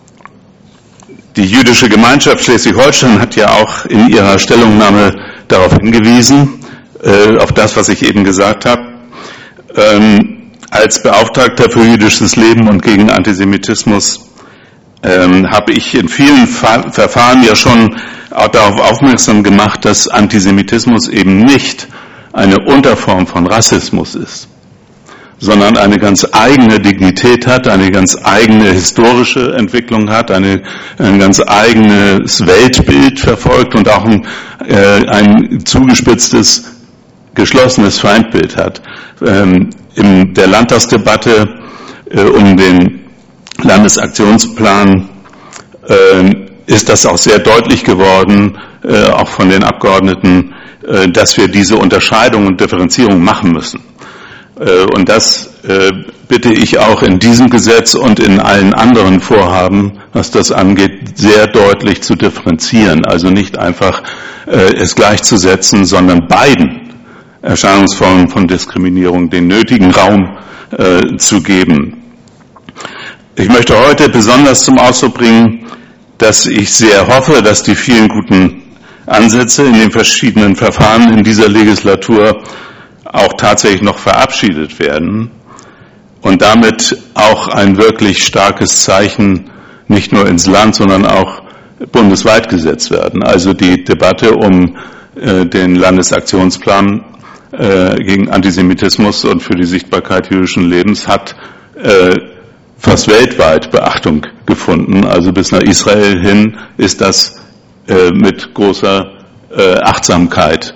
[SPEAKER 12] die jüdische Gemeinschaft Schleswig-Holstein hat ja auch in ihrer Stellungnahme darauf hingewiesen, äh, auf das, was ich eben gesagt habe. Ähm, Als Beauftragter für jüdisches Leben und gegen Antisemitismus ähm, habe ich in vielen Fa- Verfahren ja schon auch darauf aufmerksam gemacht, dass Antisemitismus eben nicht eine Unterform von Rassismus ist, sondern eine ganz eigene Dignität hat, eine ganz eigene historische Entwicklung hat, eine, ein ganz eigenes Weltbild verfolgt und auch ein, äh, ein zugespitztes, geschlossenes Feindbild hat. Ähm, in der Landtagsdebatte äh, um den Landesaktionsplan äh, ist das auch sehr deutlich geworden, äh, auch von den Abgeordneten, äh, dass wir diese Unterscheidung und Differenzierung machen müssen. Äh, und das äh, bitte ich auch in diesem Gesetz und in allen anderen Vorhaben, was das angeht, sehr deutlich zu differenzieren. Also nicht einfach äh, es gleichzusetzen, sondern beiden Erscheinungsformen von Diskriminierung den nötigen Raum äh, zu geben. Ich möchte heute besonders zum Ausdruck bringen, dass ich sehr hoffe, dass die vielen guten Ansätze in den verschiedenen Verfahren in dieser Legislatur auch tatsächlich noch verabschiedet werden und damit auch ein wirklich starkes Zeichen nicht nur ins Land, sondern auch bundesweit gesetzt werden. Also die Debatte um äh, den Landesaktionsplan gegen Antisemitismus und für die Sichtbarkeit jüdischen Lebens hat äh, fast weltweit Beachtung gefunden. Also bis nach Israel hin ist das äh, mit großer äh, Achtsamkeit betrachtet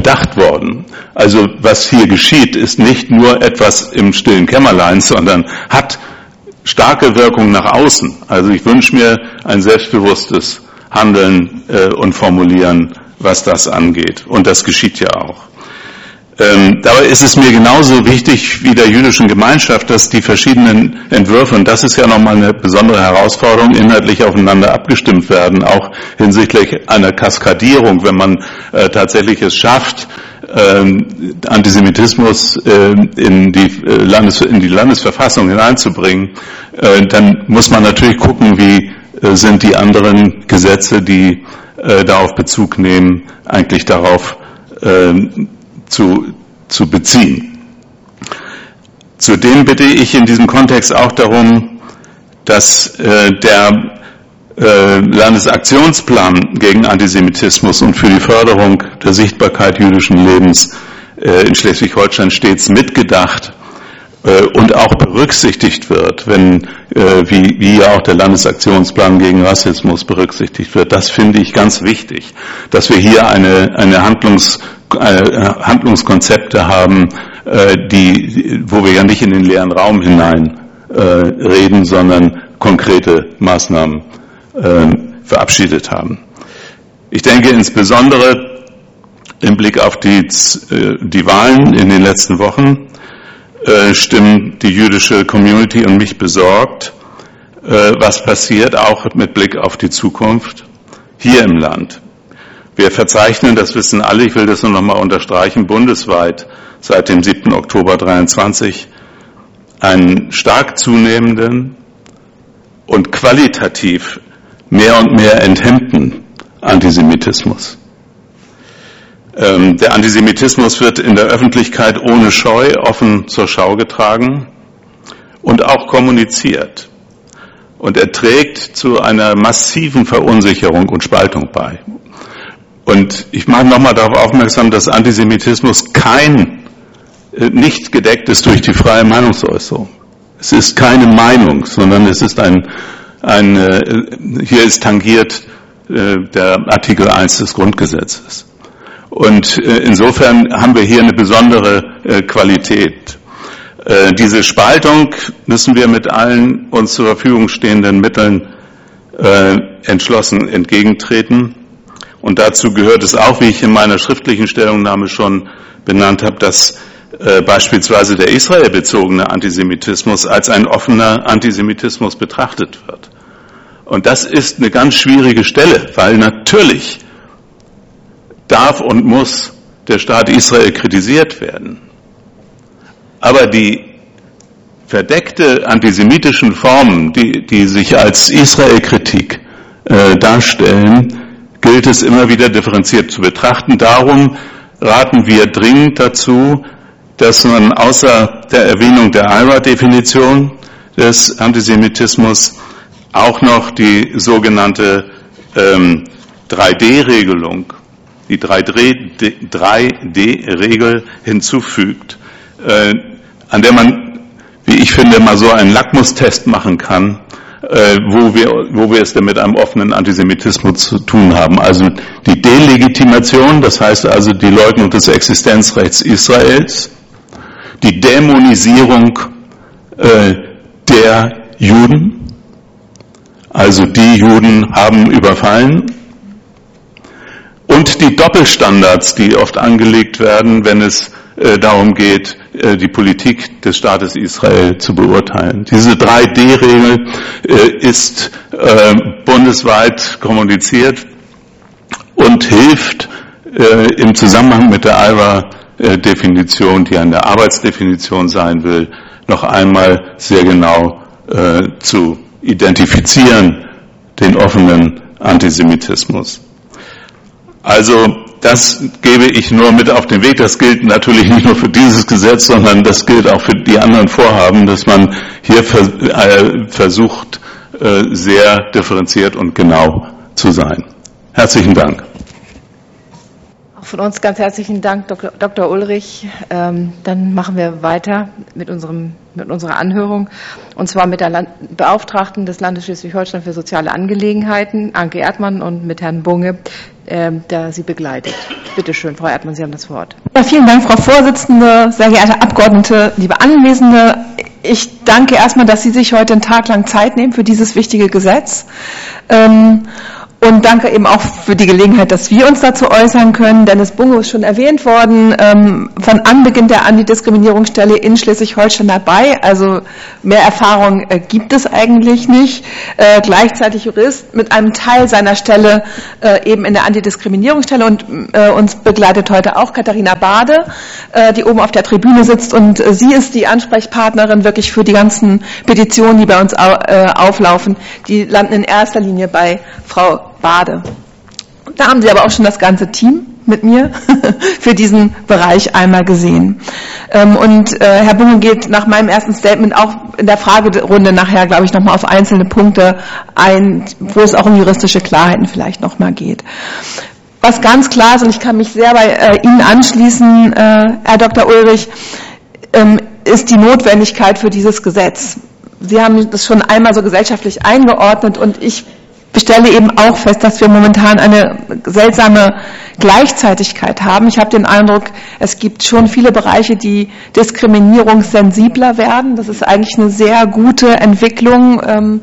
[SPEAKER 12] bedacht worden. Also was hier geschieht, ist nicht nur etwas im stillen Kämmerlein, sondern hat starke Wirkung nach außen. Also ich wünsche mir ein selbstbewusstes Handeln äh, und Formulieren, was das angeht. Und das geschieht ja auch. Ähm, dabei ist es mir genauso wichtig wie der jüdischen Gemeinschaft, dass die verschiedenen Entwürfe, und das ist ja nochmal eine besondere Herausforderung, inhaltlich aufeinander abgestimmt werden, auch hinsichtlich einer Kaskadierung, wenn man äh, tatsächlich es schafft, ähm, Antisemitismus äh, in, die, äh, Landes, in die Landesverfassung hineinzubringen, äh, dann muss man natürlich gucken, wie äh, sind die anderen Gesetze, die äh, darauf Bezug nehmen, eigentlich darauf äh, Zu, zu beziehen. Zudem bitte ich in diesem Kontext auch darum, dass äh, der äh, Landesaktionsplan gegen Antisemitismus und für die Förderung der Sichtbarkeit jüdischen Lebens äh, in Schleswig-Holstein stets mitgedacht äh, und auch berücksichtigt wird, wenn, äh, wie, wie ja auch der Landesaktionsplan gegen Rassismus berücksichtigt wird. Das finde ich ganz wichtig, dass wir hier eine, eine Handlungs Handlungskonzepte haben, die, wo wir ja nicht in den leeren Raum hinein äh, reden, sondern konkrete Maßnahmen äh, verabschiedet haben. Ich denke insbesondere im Blick auf die, äh, die Wahlen in den letzten Wochen äh, stimmen die jüdische Community und mich besorgt, äh, was passiert, auch mit Blick auf die Zukunft hier im Land. Wir verzeichnen, das wissen alle, ich will das nur noch mal unterstreichen, bundesweit seit dem siebten Oktober dreiundzwanzig einen stark zunehmenden und qualitativ mehr und mehr enthemmten Antisemitismus. Ähm, der Antisemitismus wird in der Öffentlichkeit ohne Scheu offen zur Schau getragen und auch kommuniziert. Und er trägt zu einer massiven Verunsicherung und Spaltung bei. Und ich mache nochmal darauf aufmerksam, dass Antisemitismus kein, nicht gedeckt ist durch die freie Meinungsäußerung. Es ist keine Meinung, sondern es ist ein, ein hier ist tangiert der Artikel eins des Grundgesetzes. Und insofern haben wir hier eine besondere Qualität. Diese Spaltung müssen wir mit allen uns zur Verfügung stehenden Mitteln entschlossen entgegentreten. Und dazu gehört es auch, wie ich in meiner schriftlichen Stellungnahme schon benannt habe, dass äh, beispielsweise der israelbezogene Antisemitismus als ein offener Antisemitismus betrachtet wird. Und das ist eine ganz schwierige Stelle, weil natürlich darf und muss der Staat Israel kritisiert werden. Aber die verdeckte antisemitischen Formen, die, die sich als Israel-Kritik äh, darstellen, gilt es immer wieder differenziert zu betrachten. Darum raten wir dringend dazu, dass man außer der Erwähnung der I R A-Definition des Antisemitismus auch noch die sogenannte ähm, drei D Regelung, die drei D Regel hinzufügt, äh, an der man, wie ich finde, mal so einen Lackmustest machen kann, äh, wo wir, wo wir es denn mit einem offenen Antisemitismus zu tun haben. Also die Delegitimation, das heißt also die Leugnung des Existenzrechts Israels, die Dämonisierung äh, der Juden, also die Juden haben überfallen, und die Doppelstandards, die oft angelegt werden, wenn es äh, darum geht, äh, die Politik des Staates Israel zu beurteilen. Diese drei D Regel äh, ist äh, bundesweit kommuniziert und hilft äh, im Zusammenhang mit der I R A-Definition, die eine Arbeitsdefinition sein will, noch einmal sehr genau äh, zu identifizieren, den offenen Antisemitismus. Also das gebe ich nur mit auf den Weg. Das gilt natürlich nicht nur für dieses Gesetz, sondern das gilt auch für die anderen Vorhaben, dass man hier versucht, sehr differenziert und genau zu sein. Herzlichen Dank.
[SPEAKER 2] von uns ganz herzlichen Dank, Doktor Ulrich. Ähm, dann machen wir weiter mit, unserem, mit unserer Anhörung, und zwar mit der Land- Beauftragten des Landes Schleswig-Holstein für soziale Angelegenheiten, Anke Erdmann, und mit Herrn Bunge, ähm, der sie begleitet. Bitte schön, Frau Erdmann, Sie haben das Wort.
[SPEAKER 13] Ja, vielen Dank, Frau Vorsitzende, sehr geehrte Abgeordnete, liebe Anwesende. Ich danke erstmal, dass Sie sich heute einen Tag lang Zeit nehmen für dieses wichtige Gesetz. Ähm, Und danke eben auch für die Gelegenheit, dass wir uns dazu äußern können. Dennis Bunge ist schon erwähnt worden, ähm, von Anbeginn der Antidiskriminierungsstelle in Schleswig-Holstein dabei. Also mehr Erfahrung äh, gibt es eigentlich nicht. Äh, gleichzeitig Jurist mit einem Teil seiner Stelle äh, eben in der Antidiskriminierungsstelle. Und äh, uns begleitet heute auch Katharina Bade, äh, die oben auf der Tribüne sitzt. Und äh, sie ist die Ansprechpartnerin wirklich für die ganzen Petitionen, die bei uns au- äh, auflaufen. Die landen in erster Linie bei Frau Bade. Da haben Sie aber auch schon das ganze Team mit mir für diesen Bereich einmal gesehen. Und äh, Herr Bunge geht nach meinem ersten Statement auch in der Fragerunde nachher, glaube ich, nochmal auf einzelne Punkte ein, wo es auch um juristische Klarheiten vielleicht nochmal geht. Was ganz klar ist, und ich kann mich sehr bei äh, Ihnen anschließen, äh, Herr Doktor Ulrich, ähm, ist die Notwendigkeit für dieses Gesetz. Sie haben das schon einmal so gesellschaftlich eingeordnet, und ich Ich stelle eben auch fest, dass wir momentan eine seltsame Gleichzeitigkeit haben. Ich habe den Eindruck, es gibt schon viele Bereiche, die diskriminierungssensibler werden. Das ist eigentlich eine sehr gute Entwicklung, ähm,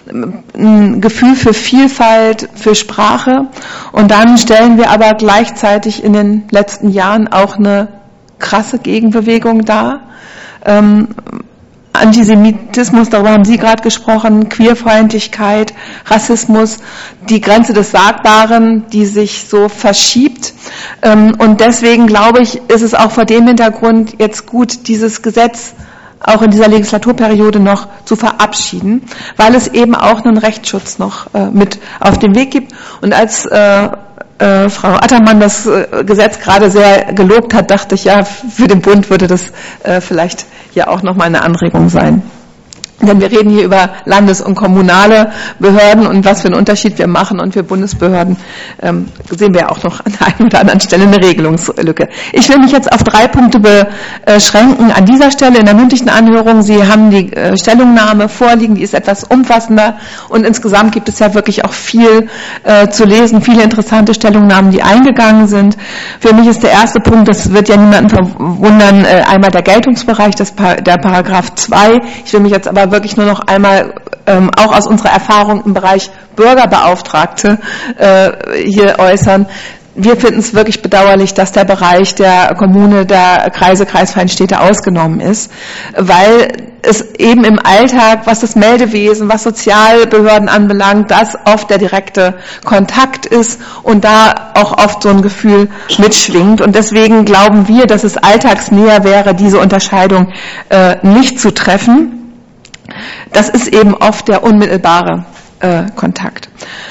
[SPEAKER 13] ein Gefühl für Vielfalt, für Sprache. Und dann stellen wir aber gleichzeitig in den letzten Jahren auch eine krasse Gegenbewegung dar. Ähm, Antisemitismus, darüber haben Sie gerade gesprochen, Queerfeindlichkeit, Rassismus, die Grenze des Sagbaren, die sich so verschiebt. Und deswegen glaube ich, ist es auch vor dem Hintergrund jetzt gut, dieses Gesetz auch in dieser Legislaturperiode noch zu verabschieden, weil es eben auch einen Rechtsschutz noch mit auf den Weg gibt. Und als äh, Äh, Frau Attermann das äh, Gesetz gerade sehr gelobt hat, dachte ich, ja, für den Bund würde das äh, vielleicht ja auch nochmal eine Anregung sein. Denn wir reden hier über Landes- und kommunale Behörden, und was für einen Unterschied wir machen, und für Bundesbehörden ähm, sehen wir auch noch an der einen oder anderen Stelle eine Regelungslücke. Ich will mich jetzt auf drei Punkte beschränken an dieser Stelle in der mündlichen Anhörung. Sie haben die äh, Stellungnahme vorliegen, die ist etwas umfassender, und insgesamt gibt es ja wirklich auch viel äh, zu lesen, viele interessante Stellungnahmen, die eingegangen sind. Für mich ist der erste Punkt, das wird ja niemanden verwundern, äh, einmal der Geltungsbereich des pa- der Paragraph zwei. Ich will mich jetzt aber wirklich nur noch einmal ähm, auch aus unserer Erfahrung im Bereich Bürgerbeauftragte äh, hier äußern. Wir finden es wirklich bedauerlich, dass der Bereich der Kommune, der Kreise, Kreisfreien Städte ausgenommen ist, weil es eben im Alltag, was das Meldewesen, was Sozialbehörden anbelangt, das oft der direkte Kontakt ist und da auch oft so ein Gefühl mitschwingt. Und deswegen glauben wir, dass es alltagsnäher wäre, diese Unterscheidung äh, nicht zu treffen. Das ist eben oft der unmittelbare äh, Kontakt.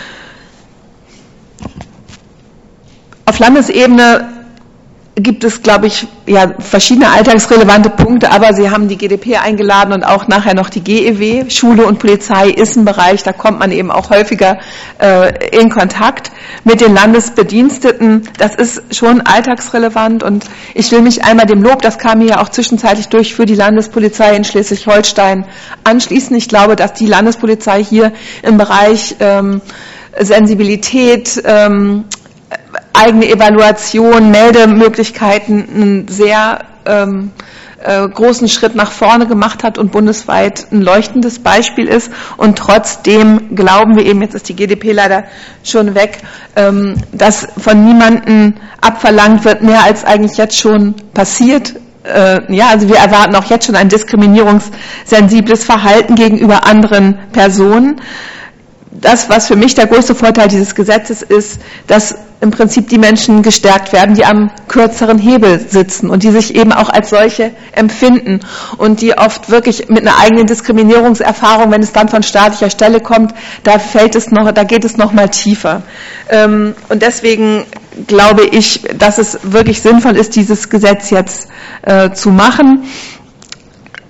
[SPEAKER 13] Auf Landesebene gibt es, glaube ich, ja, verschiedene alltagsrelevante Punkte, aber Sie haben die G D P eingeladen und auch nachher noch die G E W. Schule und Polizei ist ein Bereich, da kommt man eben auch häufiger äh, in Kontakt mit den Landesbediensteten. Das ist schon alltagsrelevant, und ich will mich einmal dem Lob, das kam hier ja auch zwischenzeitlich durch, für die Landespolizei in Schleswig-Holstein anschließen. Ich glaube, dass die Landespolizei hier im Bereich ähm, Sensibilität, ähm, eigene Evaluation, Meldemöglichkeiten einen sehr ähm, äh, großen Schritt nach vorne gemacht hat und bundesweit ein leuchtendes Beispiel ist. Und trotzdem glauben wir eben, jetzt ist die G D P leider schon weg, ähm, dass von niemandem abverlangt wird, mehr als eigentlich jetzt schon passiert. Äh, ja, also wir erwarten auch jetzt schon ein diskriminierungssensibles Verhalten gegenüber anderen Personen. Das, was für mich der größte Vorteil dieses Gesetzes ist, dass im Prinzip die Menschen gestärkt werden, die am kürzeren Hebel sitzen und die sich eben auch als solche empfinden und die oft wirklich mit einer eigenen Diskriminierungserfahrung, wenn es dann von staatlicher Stelle kommt, da fällt es noch, da geht es noch mal tiefer. Und deswegen glaube ich, dass es wirklich sinnvoll ist, dieses Gesetz jetzt äh, zu machen.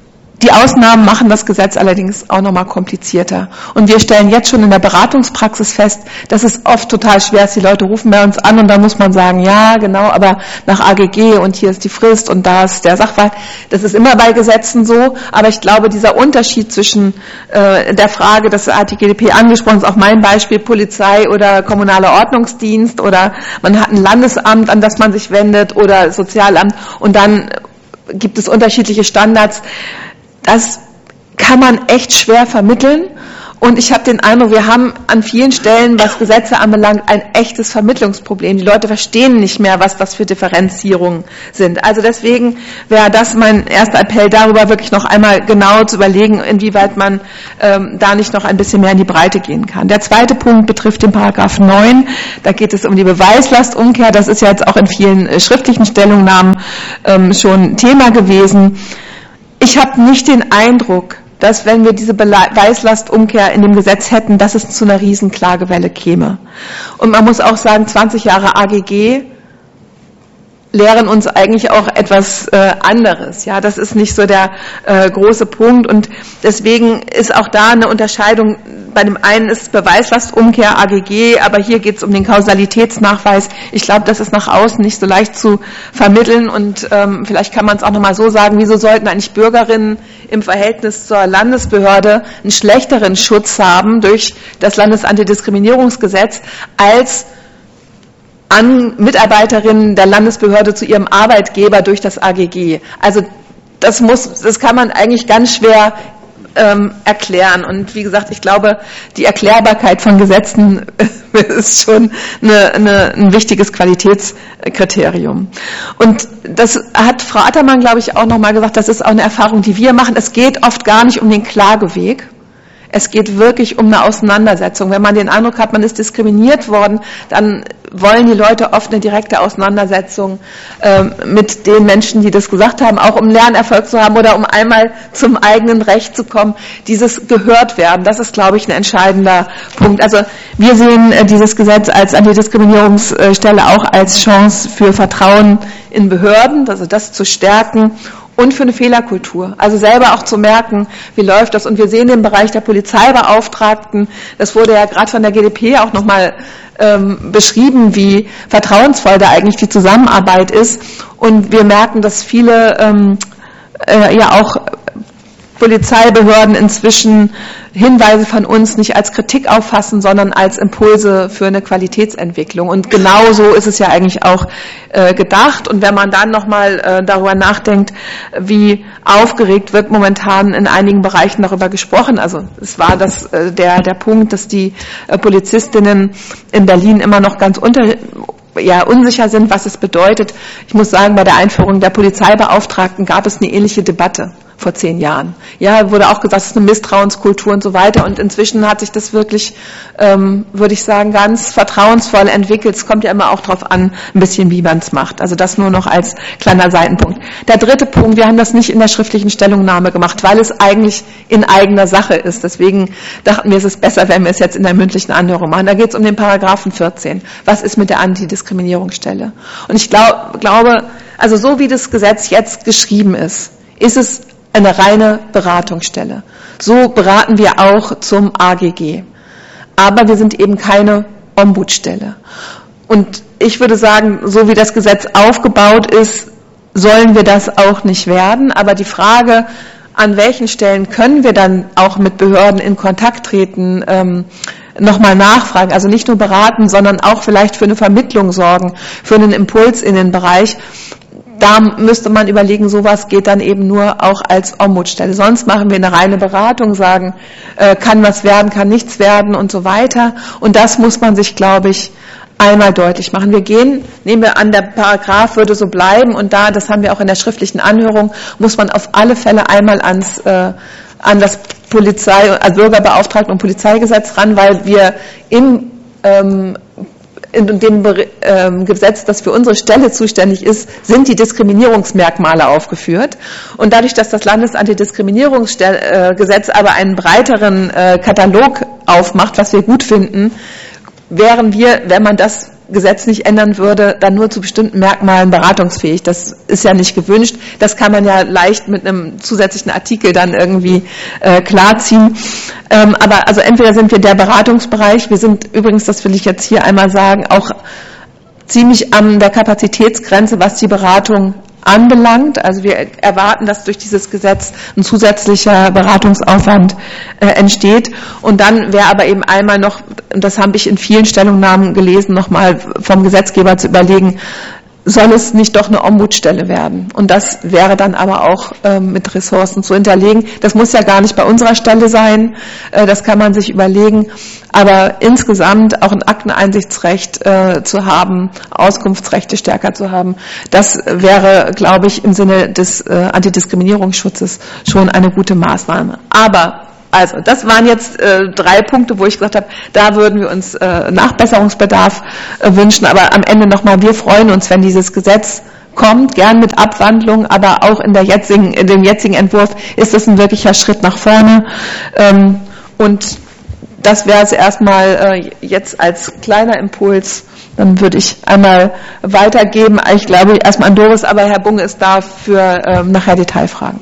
[SPEAKER 13] Die Ausnahmen machen das Gesetz allerdings auch nochmal komplizierter. Und wir stellen jetzt schon in der Beratungspraxis fest, dass es oft total schwer ist. Die Leute rufen bei uns an und dann muss man sagen, ja, genau, aber nach A G G und hier ist die Frist und da ist der Sachverhalt. Das ist immer bei Gesetzen so, aber ich glaube, dieser Unterschied zwischen äh, der Frage, das hat die G D P angesprochen, ist auch mein Beispiel, Polizei oder kommunaler Ordnungsdienst oder man hat ein Landesamt, an das man sich wendet oder Sozialamt und dann gibt es unterschiedliche Standards. Das kann man echt schwer vermitteln. Und ich habe den Eindruck, wir haben an vielen Stellen, was Gesetze anbelangt, ein echtes Vermittlungsproblem. Die Leute verstehen nicht mehr, was das für Differenzierungen sind. Also deswegen wäre das mein erster Appell, darüber wirklich noch einmal genau zu überlegen, inwieweit man ähm, da nicht noch ein bisschen mehr in die Breite gehen kann. Der zweite Punkt betrifft den Paragraph neun. Da geht es um die Beweislastumkehr. Das ist ja jetzt auch in vielen äh, schriftlichen Stellungnahmen ähm, schon Thema gewesen. Ich habe nicht den Eindruck, dass wenn wir diese Beweislastumkehr in dem Gesetz hätten, dass es zu einer riesen Klagewelle käme. Und man muss auch sagen, zwanzig Jahre A G G lehren uns eigentlich auch etwas äh, anderes. Ja, das ist nicht so der äh, große Punkt und deswegen ist auch da eine Unterscheidung. Bei dem einen ist Beweislastumkehr A G G, aber hier geht es um den Kausalitätsnachweis. Ich glaube, das ist nach außen nicht so leicht zu vermitteln und ähm, vielleicht kann man es auch nochmal so sagen, wieso sollten eigentlich Bürgerinnen im Verhältnis zur Landesbehörde einen schlechteren Schutz haben durch das Landesantidiskriminierungsgesetz als an Mitarbeiterinnen der Landesbehörde zu ihrem Arbeitgeber durch das A G G. Also das muss, das kann man eigentlich ganz schwer ähm, erklären. Und wie gesagt, ich glaube, die Erklärbarkeit von Gesetzen ist schon eine, eine, ein wichtiges Qualitätskriterium. Und das hat Frau Attermann, glaube ich, auch nochmal gesagt, das ist auch eine Erfahrung, die wir machen. Es geht oft gar nicht um den Klageweg. Es geht wirklich um eine Auseinandersetzung. Wenn man den Eindruck hat, man ist diskriminiert worden, dann wollen die Leute oft eine direkte Auseinandersetzung äh, mit den Menschen, die das gesagt haben, auch um Lernerfolg zu haben oder um einmal zum eigenen Recht zu kommen. Dieses gehört werden, das ist, glaube ich, ein entscheidender Punkt. Also wir sehen äh, dieses Gesetz als Antidiskriminierungsstelle auch als Chance für Vertrauen in Behörden, also das zu stärken. Und für eine Fehlerkultur, also selber auch zu merken, wie läuft das. Und wir sehen den Bereich der Polizeibeauftragten, das wurde ja gerade von der G D P auch nochmal ähm, beschrieben, wie vertrauensvoll da eigentlich die Zusammenarbeit ist. Und wir merken, dass viele ähm, äh, ja auch Polizeibehörden inzwischen Hinweise von uns nicht als Kritik auffassen, sondern als Impulse für eine Qualitätsentwicklung. Und genau so ist es ja eigentlich auch äh, gedacht. Und wenn man dann nochmal äh, darüber nachdenkt, wie aufgeregt wird momentan in einigen Bereichen darüber gesprochen. Also es war das, äh, der, der Punkt, dass die äh, Polizistinnen in Berlin immer noch ganz unter ja, unsicher sind, was es bedeutet. Ich muss sagen, bei der Einführung der Polizeibeauftragten gab es eine ähnliche Debatte vor zehn Jahren. Ja, wurde auch gesagt, es ist eine Misstrauenskultur und so weiter. Und inzwischen hat sich das wirklich, ähm, würde ich sagen, ganz vertrauensvoll entwickelt. Es kommt ja immer auch darauf an, ein bisschen, wie man es macht. Also das nur noch als kleiner Seitenpunkt. Der dritte Punkt, wir haben das nicht in der schriftlichen Stellungnahme gemacht, weil es eigentlich in eigener Sache ist. Deswegen dachten wir, es ist besser, wenn wir es jetzt in der mündlichen Anhörung machen. Da geht es um den Paragraphen vierzehn. Was ist mit der Antidiskriminierungsstelle? Und ich glaub, glaube, also so wie das Gesetz jetzt geschrieben ist, ist es eine reine Beratungsstelle. So beraten wir auch zum A G G. Aber wir sind eben keine Ombudsstelle. Und ich würde sagen, so wie das Gesetz aufgebaut ist, sollen wir das auch nicht werden. Aber die Frage, an welchen Stellen können wir dann auch mit Behörden in Kontakt treten, ähm, nochmal nachfragen. Also nicht nur beraten, sondern auch vielleicht für eine Vermittlung sorgen, für einen Impuls in den Bereich. Da müsste man überlegen, sowas geht dann eben nur auch als Ombudsstelle. Sonst machen wir eine reine Beratung, sagen, äh, kann was werden, kann nichts werden und so weiter. Und das muss man sich, glaube ich, einmal deutlich machen. Wir gehen, nehmen wir an, der Paragraph würde so bleiben und da, das haben wir auch in der schriftlichen Anhörung, muss man auf alle Fälle einmal ans, äh, an das Polizei, also Bürgerbeauftragten- und Polizeigesetz ran, weil wir im ähm, in dem ähm, Gesetz, das für unsere Stelle zuständig ist, sind die Diskriminierungsmerkmale aufgeführt. Und dadurch, dass das Landesantidiskriminierungsgesetz aber einen breiteren äh, Katalog aufmacht, was wir gut finden, wären wir, wenn man das Gesetz nicht ändern würde, dann nur zu bestimmten Merkmalen beratungsfähig. Das ist ja nicht gewünscht. Das kann man ja leicht mit einem zusätzlichen Artikel dann irgendwie äh, klarziehen. Ähm, aber also entweder sind wir der Beratungsbereich, wir sind übrigens, das will ich jetzt hier einmal sagen, auch ziemlich an der Kapazitätsgrenze, was die Beratung anbelangt. Also wir erwarten, dass durch dieses Gesetz ein zusätzlicher Beratungsaufwand äh, entsteht. Und dann wäre aber eben einmal noch, und das habe ich in vielen Stellungnahmen gelesen, nochmal vom Gesetzgeber zu überlegen, soll es nicht doch eine Ombudsstelle werden? Und das wäre dann aber auch äh, mit Ressourcen zu hinterlegen. Das muss ja gar nicht bei unserer Stelle sein, äh, das kann man sich überlegen. Aber insgesamt auch ein Akteneinsichtsrecht äh, zu haben, Auskunftsrechte stärker zu haben, das wäre, glaube ich, im Sinne des äh, Antidiskriminierungsschutzes schon eine gute Maßnahme. Aber also, das waren jetzt äh, drei Punkte, wo ich gesagt habe, da würden wir uns äh, Nachbesserungsbedarf äh, wünschen. Aber am Ende nochmal, wir freuen uns, wenn dieses Gesetz kommt, gern mit Abwandlung, aber auch in, der jetzigen, in dem jetzigen Entwurf ist es ein wirklicher Schritt nach vorne. Ähm, und das wäre es erstmal äh, jetzt als kleiner Impuls. Dann würde ich einmal weitergeben. Ich glaube erstmal an Doris, aber Herr Bunge ist da für äh, nachher Detailfragen.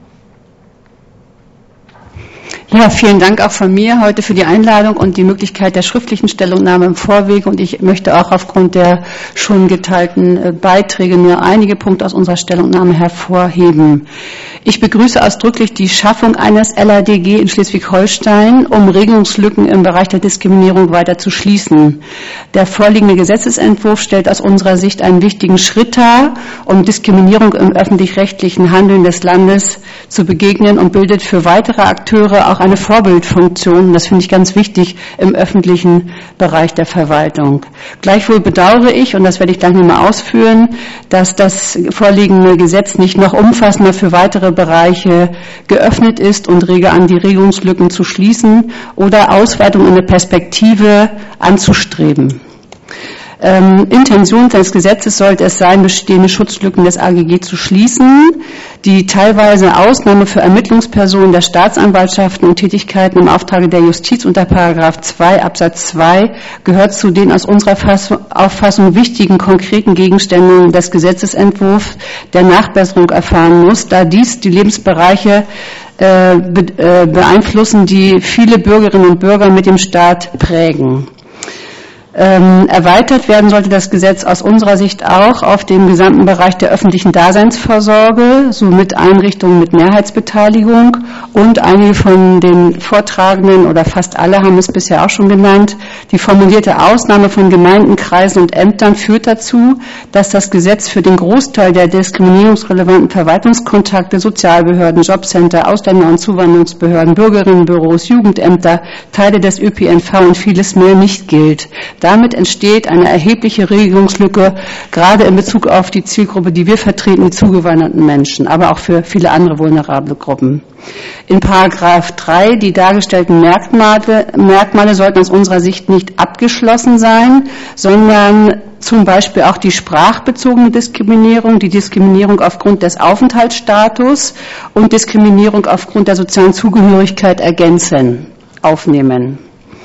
[SPEAKER 14] Ja, vielen Dank auch von mir heute für die Einladung und die Möglichkeit der schriftlichen Stellungnahme im Vorweg. Und ich möchte auch aufgrund der schon geteilten Beiträge nur einige Punkte aus unserer Stellungnahme hervorheben. Ich begrüße ausdrücklich die Schaffung eines L A D G in Schleswig-Holstein, um Regelungslücken im Bereich der Diskriminierung weiter zu schließen. Der vorliegende Gesetzesentwurf stellt aus unserer Sicht einen wichtigen Schritt dar, um Diskriminierung im öffentlich-rechtlichen Handeln des Landes zu begegnen und bildet für weitere Akteure auch eine Vorbildfunktion. Das finde ich ganz wichtig im öffentlichen Bereich der Verwaltung. Gleichwohl bedauere ich, und das werde ich gleich nochmal ausführen, dass das vorliegende Gesetz nicht noch umfassender für weitere Bereiche geöffnet ist und rege an, die Regelungslücken zu schließen oder Ausweitung in eine Perspektive anzustreben. Ähm, Intention des Gesetzes sollte es sein, bestehende Schutzlücken des A G G zu schließen, die teilweise Ausnahme für Ermittlungspersonen der Staatsanwaltschaften und Tätigkeiten im Auftrage der Justiz unter Paragraph zwei Absatz zwei gehört zu den aus unserer Auffassung wichtigen konkreten Gegenständen des Gesetzesentwurfs, der Nachbesserung erfahren muss, da dies die Lebensbereiche äh, be, äh, beeinflussen, die viele Bürgerinnen und Bürger mit dem Staat prägen. Ähm, erweitert werden sollte das Gesetz aus unserer Sicht auch auf den gesamten Bereich der öffentlichen Daseinsvorsorge, somit Einrichtungen mit Mehrheitsbeteiligung, und einige von den Vortragenden oder fast alle haben es bisher auch schon genannt. Die formulierte Ausnahme von Gemeinden, Kreisen und Ämtern führt dazu, dass das Gesetz für den Großteil der diskriminierungsrelevanten Verwaltungskontakte, Sozialbehörden, Jobcenter, Ausländer- und Zuwanderungsbehörden, Bürgerinnenbüros, Jugendämter, Teile des Ö P N V und vieles mehr nicht gilt. Damit entsteht eine erhebliche Regelungslücke, gerade in Bezug auf die Zielgruppe, die wir vertreten, die zugewanderten Menschen, aber auch für viele andere vulnerable Gruppen. In Paragraph drei, die dargestellten Merkmale, Merkmale sollten aus unserer Sicht nicht abgeschlossen sein, sondern zum Beispiel auch die sprachbezogene Diskriminierung, die Diskriminierung aufgrund des Aufenthaltsstatus und Diskriminierung aufgrund der sozialen Zugehörigkeit ergänzen, aufnehmen.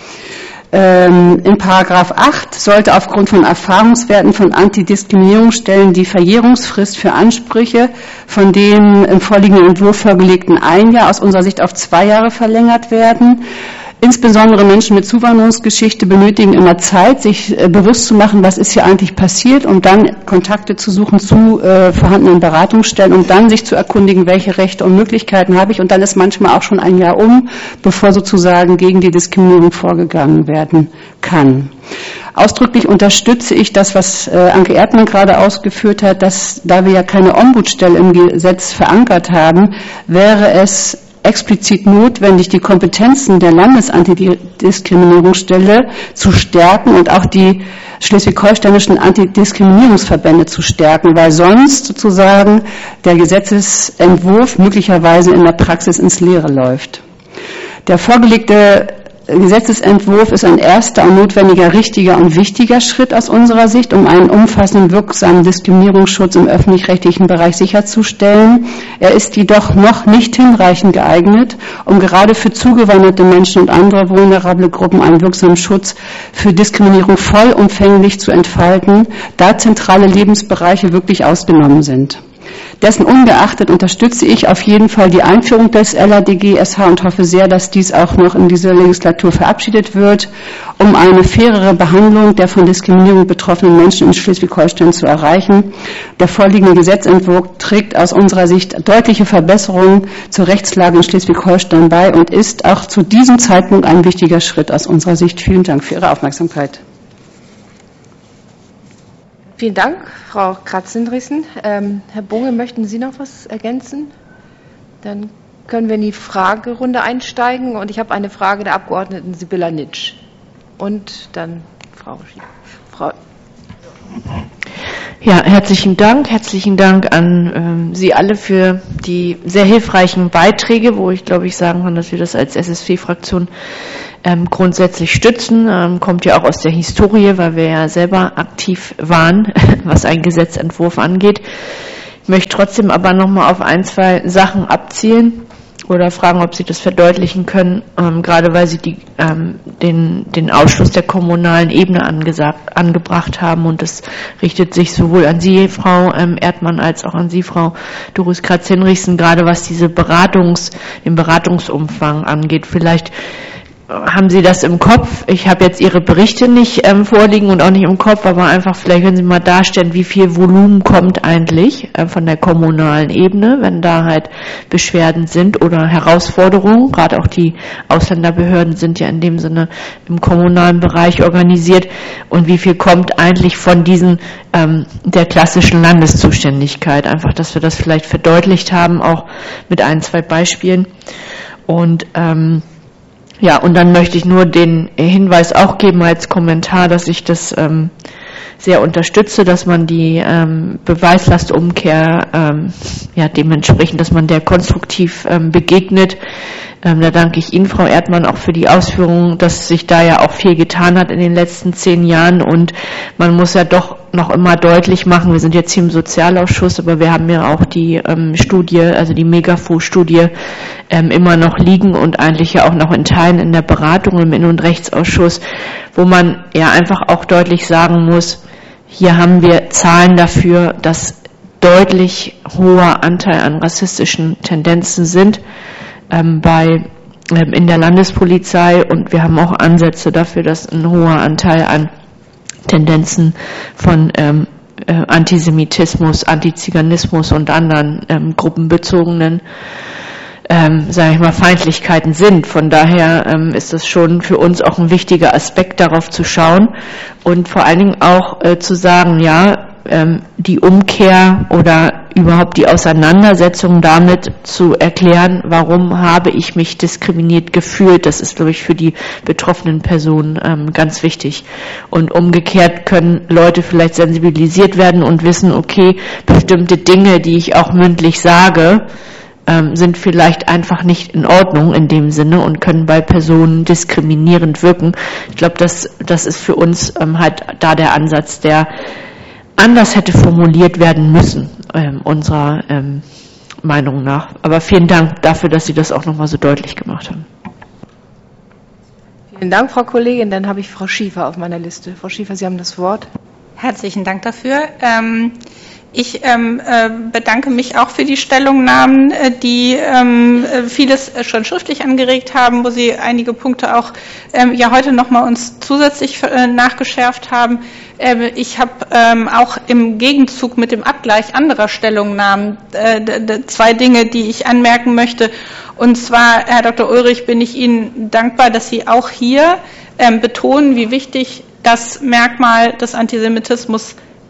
[SPEAKER 14] In Paragraph acht sollte aufgrund von Erfahrungswerten von Antidiskriminierungsstellen die Verjährungsfrist für Ansprüche von dem im vorliegenden Entwurf vorgelegten ein Jahr aus unserer Sicht auf zwei Jahre verlängert werden. Insbesondere Menschen mit Zuwanderungsgeschichte benötigen immer Zeit, sich äh, bewusst zu machen, was ist hier eigentlich passiert, und dann Kontakte zu suchen zu äh, vorhandenen Beratungsstellen, um dann sich zu erkundigen, welche Rechte und Möglichkeiten habe ich. Und dann ist manchmal auch schon ein Jahr um, bevor sozusagen gegen die Diskriminierung vorgegangen werden kann. Ausdrücklich unterstütze ich das, was äh, Anke Erdmann gerade ausgeführt hat, dass, da wir ja keine Ombudsstelle im Gesetz verankert haben, wäre es explizit notwendig, die Kompetenzen der Landesantidiskriminierungsstelle zu stärken und auch die schleswig-holsteinischen Antidiskriminierungsverbände zu stärken, weil sonst sozusagen der Gesetzesentwurf möglicherweise in der Praxis ins Leere läuft. Der vorgelegte Gesetzesentwurf ist ein erster und notwendiger, richtiger und wichtiger Schritt aus unserer Sicht, um einen umfassenden, wirksamen Diskriminierungsschutz im öffentlich-rechtlichen Bereich sicherzustellen. Er ist jedoch noch nicht hinreichend geeignet, um gerade für zugewanderte Menschen und andere vulnerable Gruppen einen wirksamen Schutz für Diskriminierung vollumfänglich zu entfalten, da zentrale Lebensbereiche wirklich ausgenommen sind. Dessen ungeachtet unterstütze ich auf jeden Fall die Einführung des L A D G S H und hoffe sehr, dass dies auch noch in dieser Legislatur verabschiedet wird, um eine fairere Behandlung der von Diskriminierung betroffenen Menschen in Schleswig-Holstein zu erreichen. Der vorliegende Gesetzentwurf trägt aus unserer Sicht deutliche Verbesserungen zur Rechtslage in Schleswig-Holstein bei und ist auch zu diesem Zeitpunkt ein wichtiger Schritt aus unserer Sicht. Vielen Dank für Ihre Aufmerksamkeit.
[SPEAKER 2] Vielen Dank, Frau Kratz-Sindrichsen. Ähm, Herr Bunge, möchten Sie noch was ergänzen? Dann können wir in die Fragerunde einsteigen. Und ich habe eine Frage der Abgeordneten Sibylla Nitsch. Und dann Frau Schief. Frau
[SPEAKER 7] Ja, herzlichen Dank. Herzlichen Dank an ähm, Sie alle für die sehr hilfreichen Beiträge, wo ich glaube ich sagen kann, dass wir das als S S V-Fraktion ähm, grundsätzlich stützen. Ähm, kommt ja auch aus der Historie, weil wir ja selber aktiv waren, was einen Gesetzentwurf angeht. Ich möchte trotzdem aber nochmal auf ein, zwei Sachen abzielen oder fragen, ob Sie das verdeutlichen können, ähm, gerade weil Sie die, ähm, den, den Ausschluss der kommunalen Ebene angesagt, angebracht haben. Und das richtet sich sowohl an Sie, Frau ähm, Erdmann, als auch an Sie, Frau Doris Kratz-Hinrichsen, gerade was diese Beratungs, den Beratungsumfang angeht. Vielleicht haben Sie das im Kopf? Ich habe jetzt Ihre Berichte nicht ähm, vorliegen und auch nicht im Kopf, aber einfach vielleicht können Sie mal darstellen, wie viel Volumen kommt eigentlich äh, von der kommunalen Ebene, wenn da halt Beschwerden sind oder Herausforderungen. Gerade auch die Ausländerbehörden sind ja in dem Sinne im kommunalen Bereich organisiert. Und wie viel kommt eigentlich von diesen ähm, der klassischen Landeszuständigkeit? Einfach, dass wir das vielleicht verdeutlicht haben, auch mit ein, zwei Beispielen. Und ähm, Ja, und dann möchte ich nur den Hinweis auch geben als Kommentar, dass ich das ähm, sehr unterstütze, dass man die ähm, Beweislastumkehr ähm, ja dementsprechend, dass man der konstruktiv ähm, begegnet. Ähm, da danke ich Ihnen, Frau Erdmann, auch für die Ausführungen, dass sich da ja auch viel getan hat in den letzten zehn Jahren und man muss ja doch noch immer deutlich machen, wir sind jetzt hier im Sozialausschuss, aber wir haben ja auch die ähm, Studie, also die Megafo-Studie ähm, immer noch liegen und eigentlich ja auch noch in Teilen in der Beratung im Innen- und Rechtsausschuss, wo man ja einfach auch deutlich sagen muss, hier haben wir Zahlen dafür, dass deutlich hoher Anteil an rassistischen Tendenzen sind ähm, bei ähm, in der Landespolizei und wir haben auch Ansätze dafür, dass ein hoher Anteil an Tendenzen von ähm, äh, Antisemitismus, Antiziganismus und anderen ähm, gruppenbezogenen, ähm, sage ich mal, Feindlichkeiten sind. Von daher ähm, ist es schon für uns auch ein wichtiger Aspekt, darauf zu schauen und vor allen Dingen auch äh, zu sagen, ja, ähm, die Umkehr oder überhaupt die Auseinandersetzung damit zu erklären, warum habe ich mich diskriminiert gefühlt. Das ist, glaube ich, für die betroffenen Personen ähm, ganz wichtig. Und umgekehrt können Leute vielleicht sensibilisiert werden und wissen, okay, bestimmte Dinge, die ich auch mündlich sage, ähm, sind vielleicht einfach nicht in Ordnung in dem Sinne und können bei Personen diskriminierend wirken. Ich glaube, das, das ist für uns ähm, halt da der Ansatz, der anders hätte formuliert werden müssen, ähm, unserer ähm, Meinung nach. Aber vielen Dank dafür, dass Sie das auch nochmal so deutlich gemacht haben.
[SPEAKER 2] Vielen Dank, Frau Kollegin. Dann habe ich Frau Schiefer auf meiner Liste. Frau Schiefer, Sie haben das Wort.
[SPEAKER 5] Herzlichen Dank dafür. Ähm, Ich ähm, äh, bedanke mich auch für die Stellungnahmen, äh, die ähm, vieles schon schriftlich angeregt haben, wo Sie einige Punkte auch ähm, ja heute nochmal uns zusätzlich äh, nachgeschärft haben. Äh, ich habe ähm, auch im Gegenzug mit dem Abgleich anderer Stellungnahmen äh, d- d- zwei Dinge, die ich anmerken möchte. Und zwar, Herr Doktor Ulrich, bin ich Ihnen dankbar, dass Sie auch hier ähm, betonen, wie wichtig das Merkmal des Antisemitismus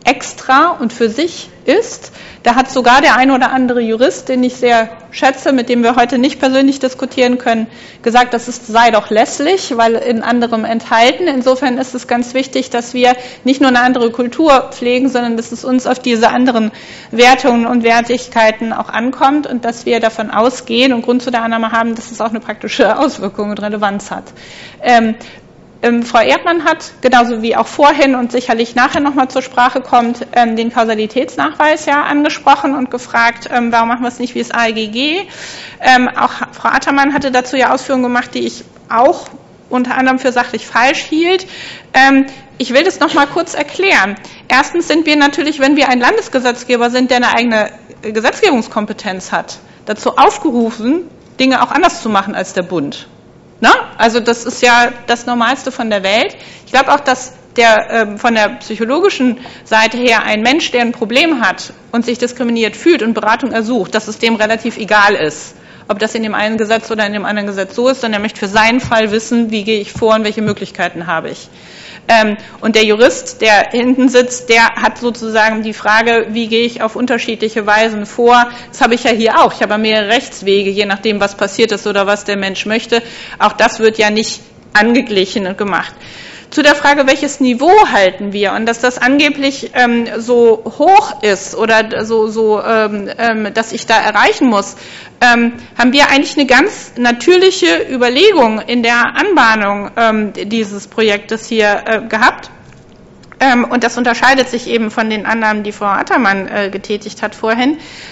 [SPEAKER 5] extra und für sich ist. Da hat sogar der ein oder andere Jurist, den ich sehr schätze, mit dem wir heute nicht persönlich diskutieren können, gesagt, das ist, sei doch lässlich, weil in anderem enthalten. Insofern ist es ganz wichtig, dass wir nicht nur eine andere Kultur pflegen, sondern dass es uns auf diese anderen Wertungen und Wertigkeiten auch ankommt und dass wir davon ausgehen und Grund zu der Annahme haben, dass es auch eine praktische Auswirkung und Relevanz hat. Ähm, Ähm, Frau Erdmann hat, genauso wie auch vorhin und sicherlich nachher nochmal zur Sprache kommt, ähm, den Kausalitätsnachweis ja angesprochen und gefragt, ähm, warum machen wir es nicht wie das A E G G. Ähm, auch Frau Attermann hatte dazu ja Ausführungen gemacht, die ich auch unter anderem für sachlich falsch hielt. Ähm, ich will das nochmal kurz erklären. Erstens sind wir natürlich, wenn wir ein Landesgesetzgeber sind, der eine eigene Gesetzgebungskompetenz hat, dazu aufgerufen, Dinge auch anders zu machen als der Bund. Na? Also das ist ja das Normalste von der Welt. Ich glaube auch, dass der ähm, von der psychologischen Seite her ein Mensch, der ein Problem hat und sich diskriminiert fühlt und Beratung ersucht, dass es dem relativ egal ist, ob das in dem einen Gesetz oder in dem anderen Gesetz so ist, sondern er möchte für seinen Fall wissen, wie gehe ich vor und welche Möglichkeiten habe ich. Ähm, und der Jurist, der hinten sitzt, der hat sozusagen die Frage, wie gehe ich auf unterschiedliche Weisen vor. Das habe ich ja hier auch. Ich habe mehrere Rechtswege, je nachdem, was passiert ist oder was der Mensch möchte. Auch das wird ja nicht angeglichen und gemacht. Zu der Frage, welches Niveau halten wir und dass das angeblich ähm, so hoch ist oder so, so ähm, ähm, dass ich da erreichen muss, ähm, haben wir eigentlich eine ganz natürliche Überlegung in der Anbahnung ähm, dieses Projektes hier äh, gehabt. Ähm, und das unterscheidet sich eben von den Annahmen, die Frau Attermann äh, getätigt hat vorhin.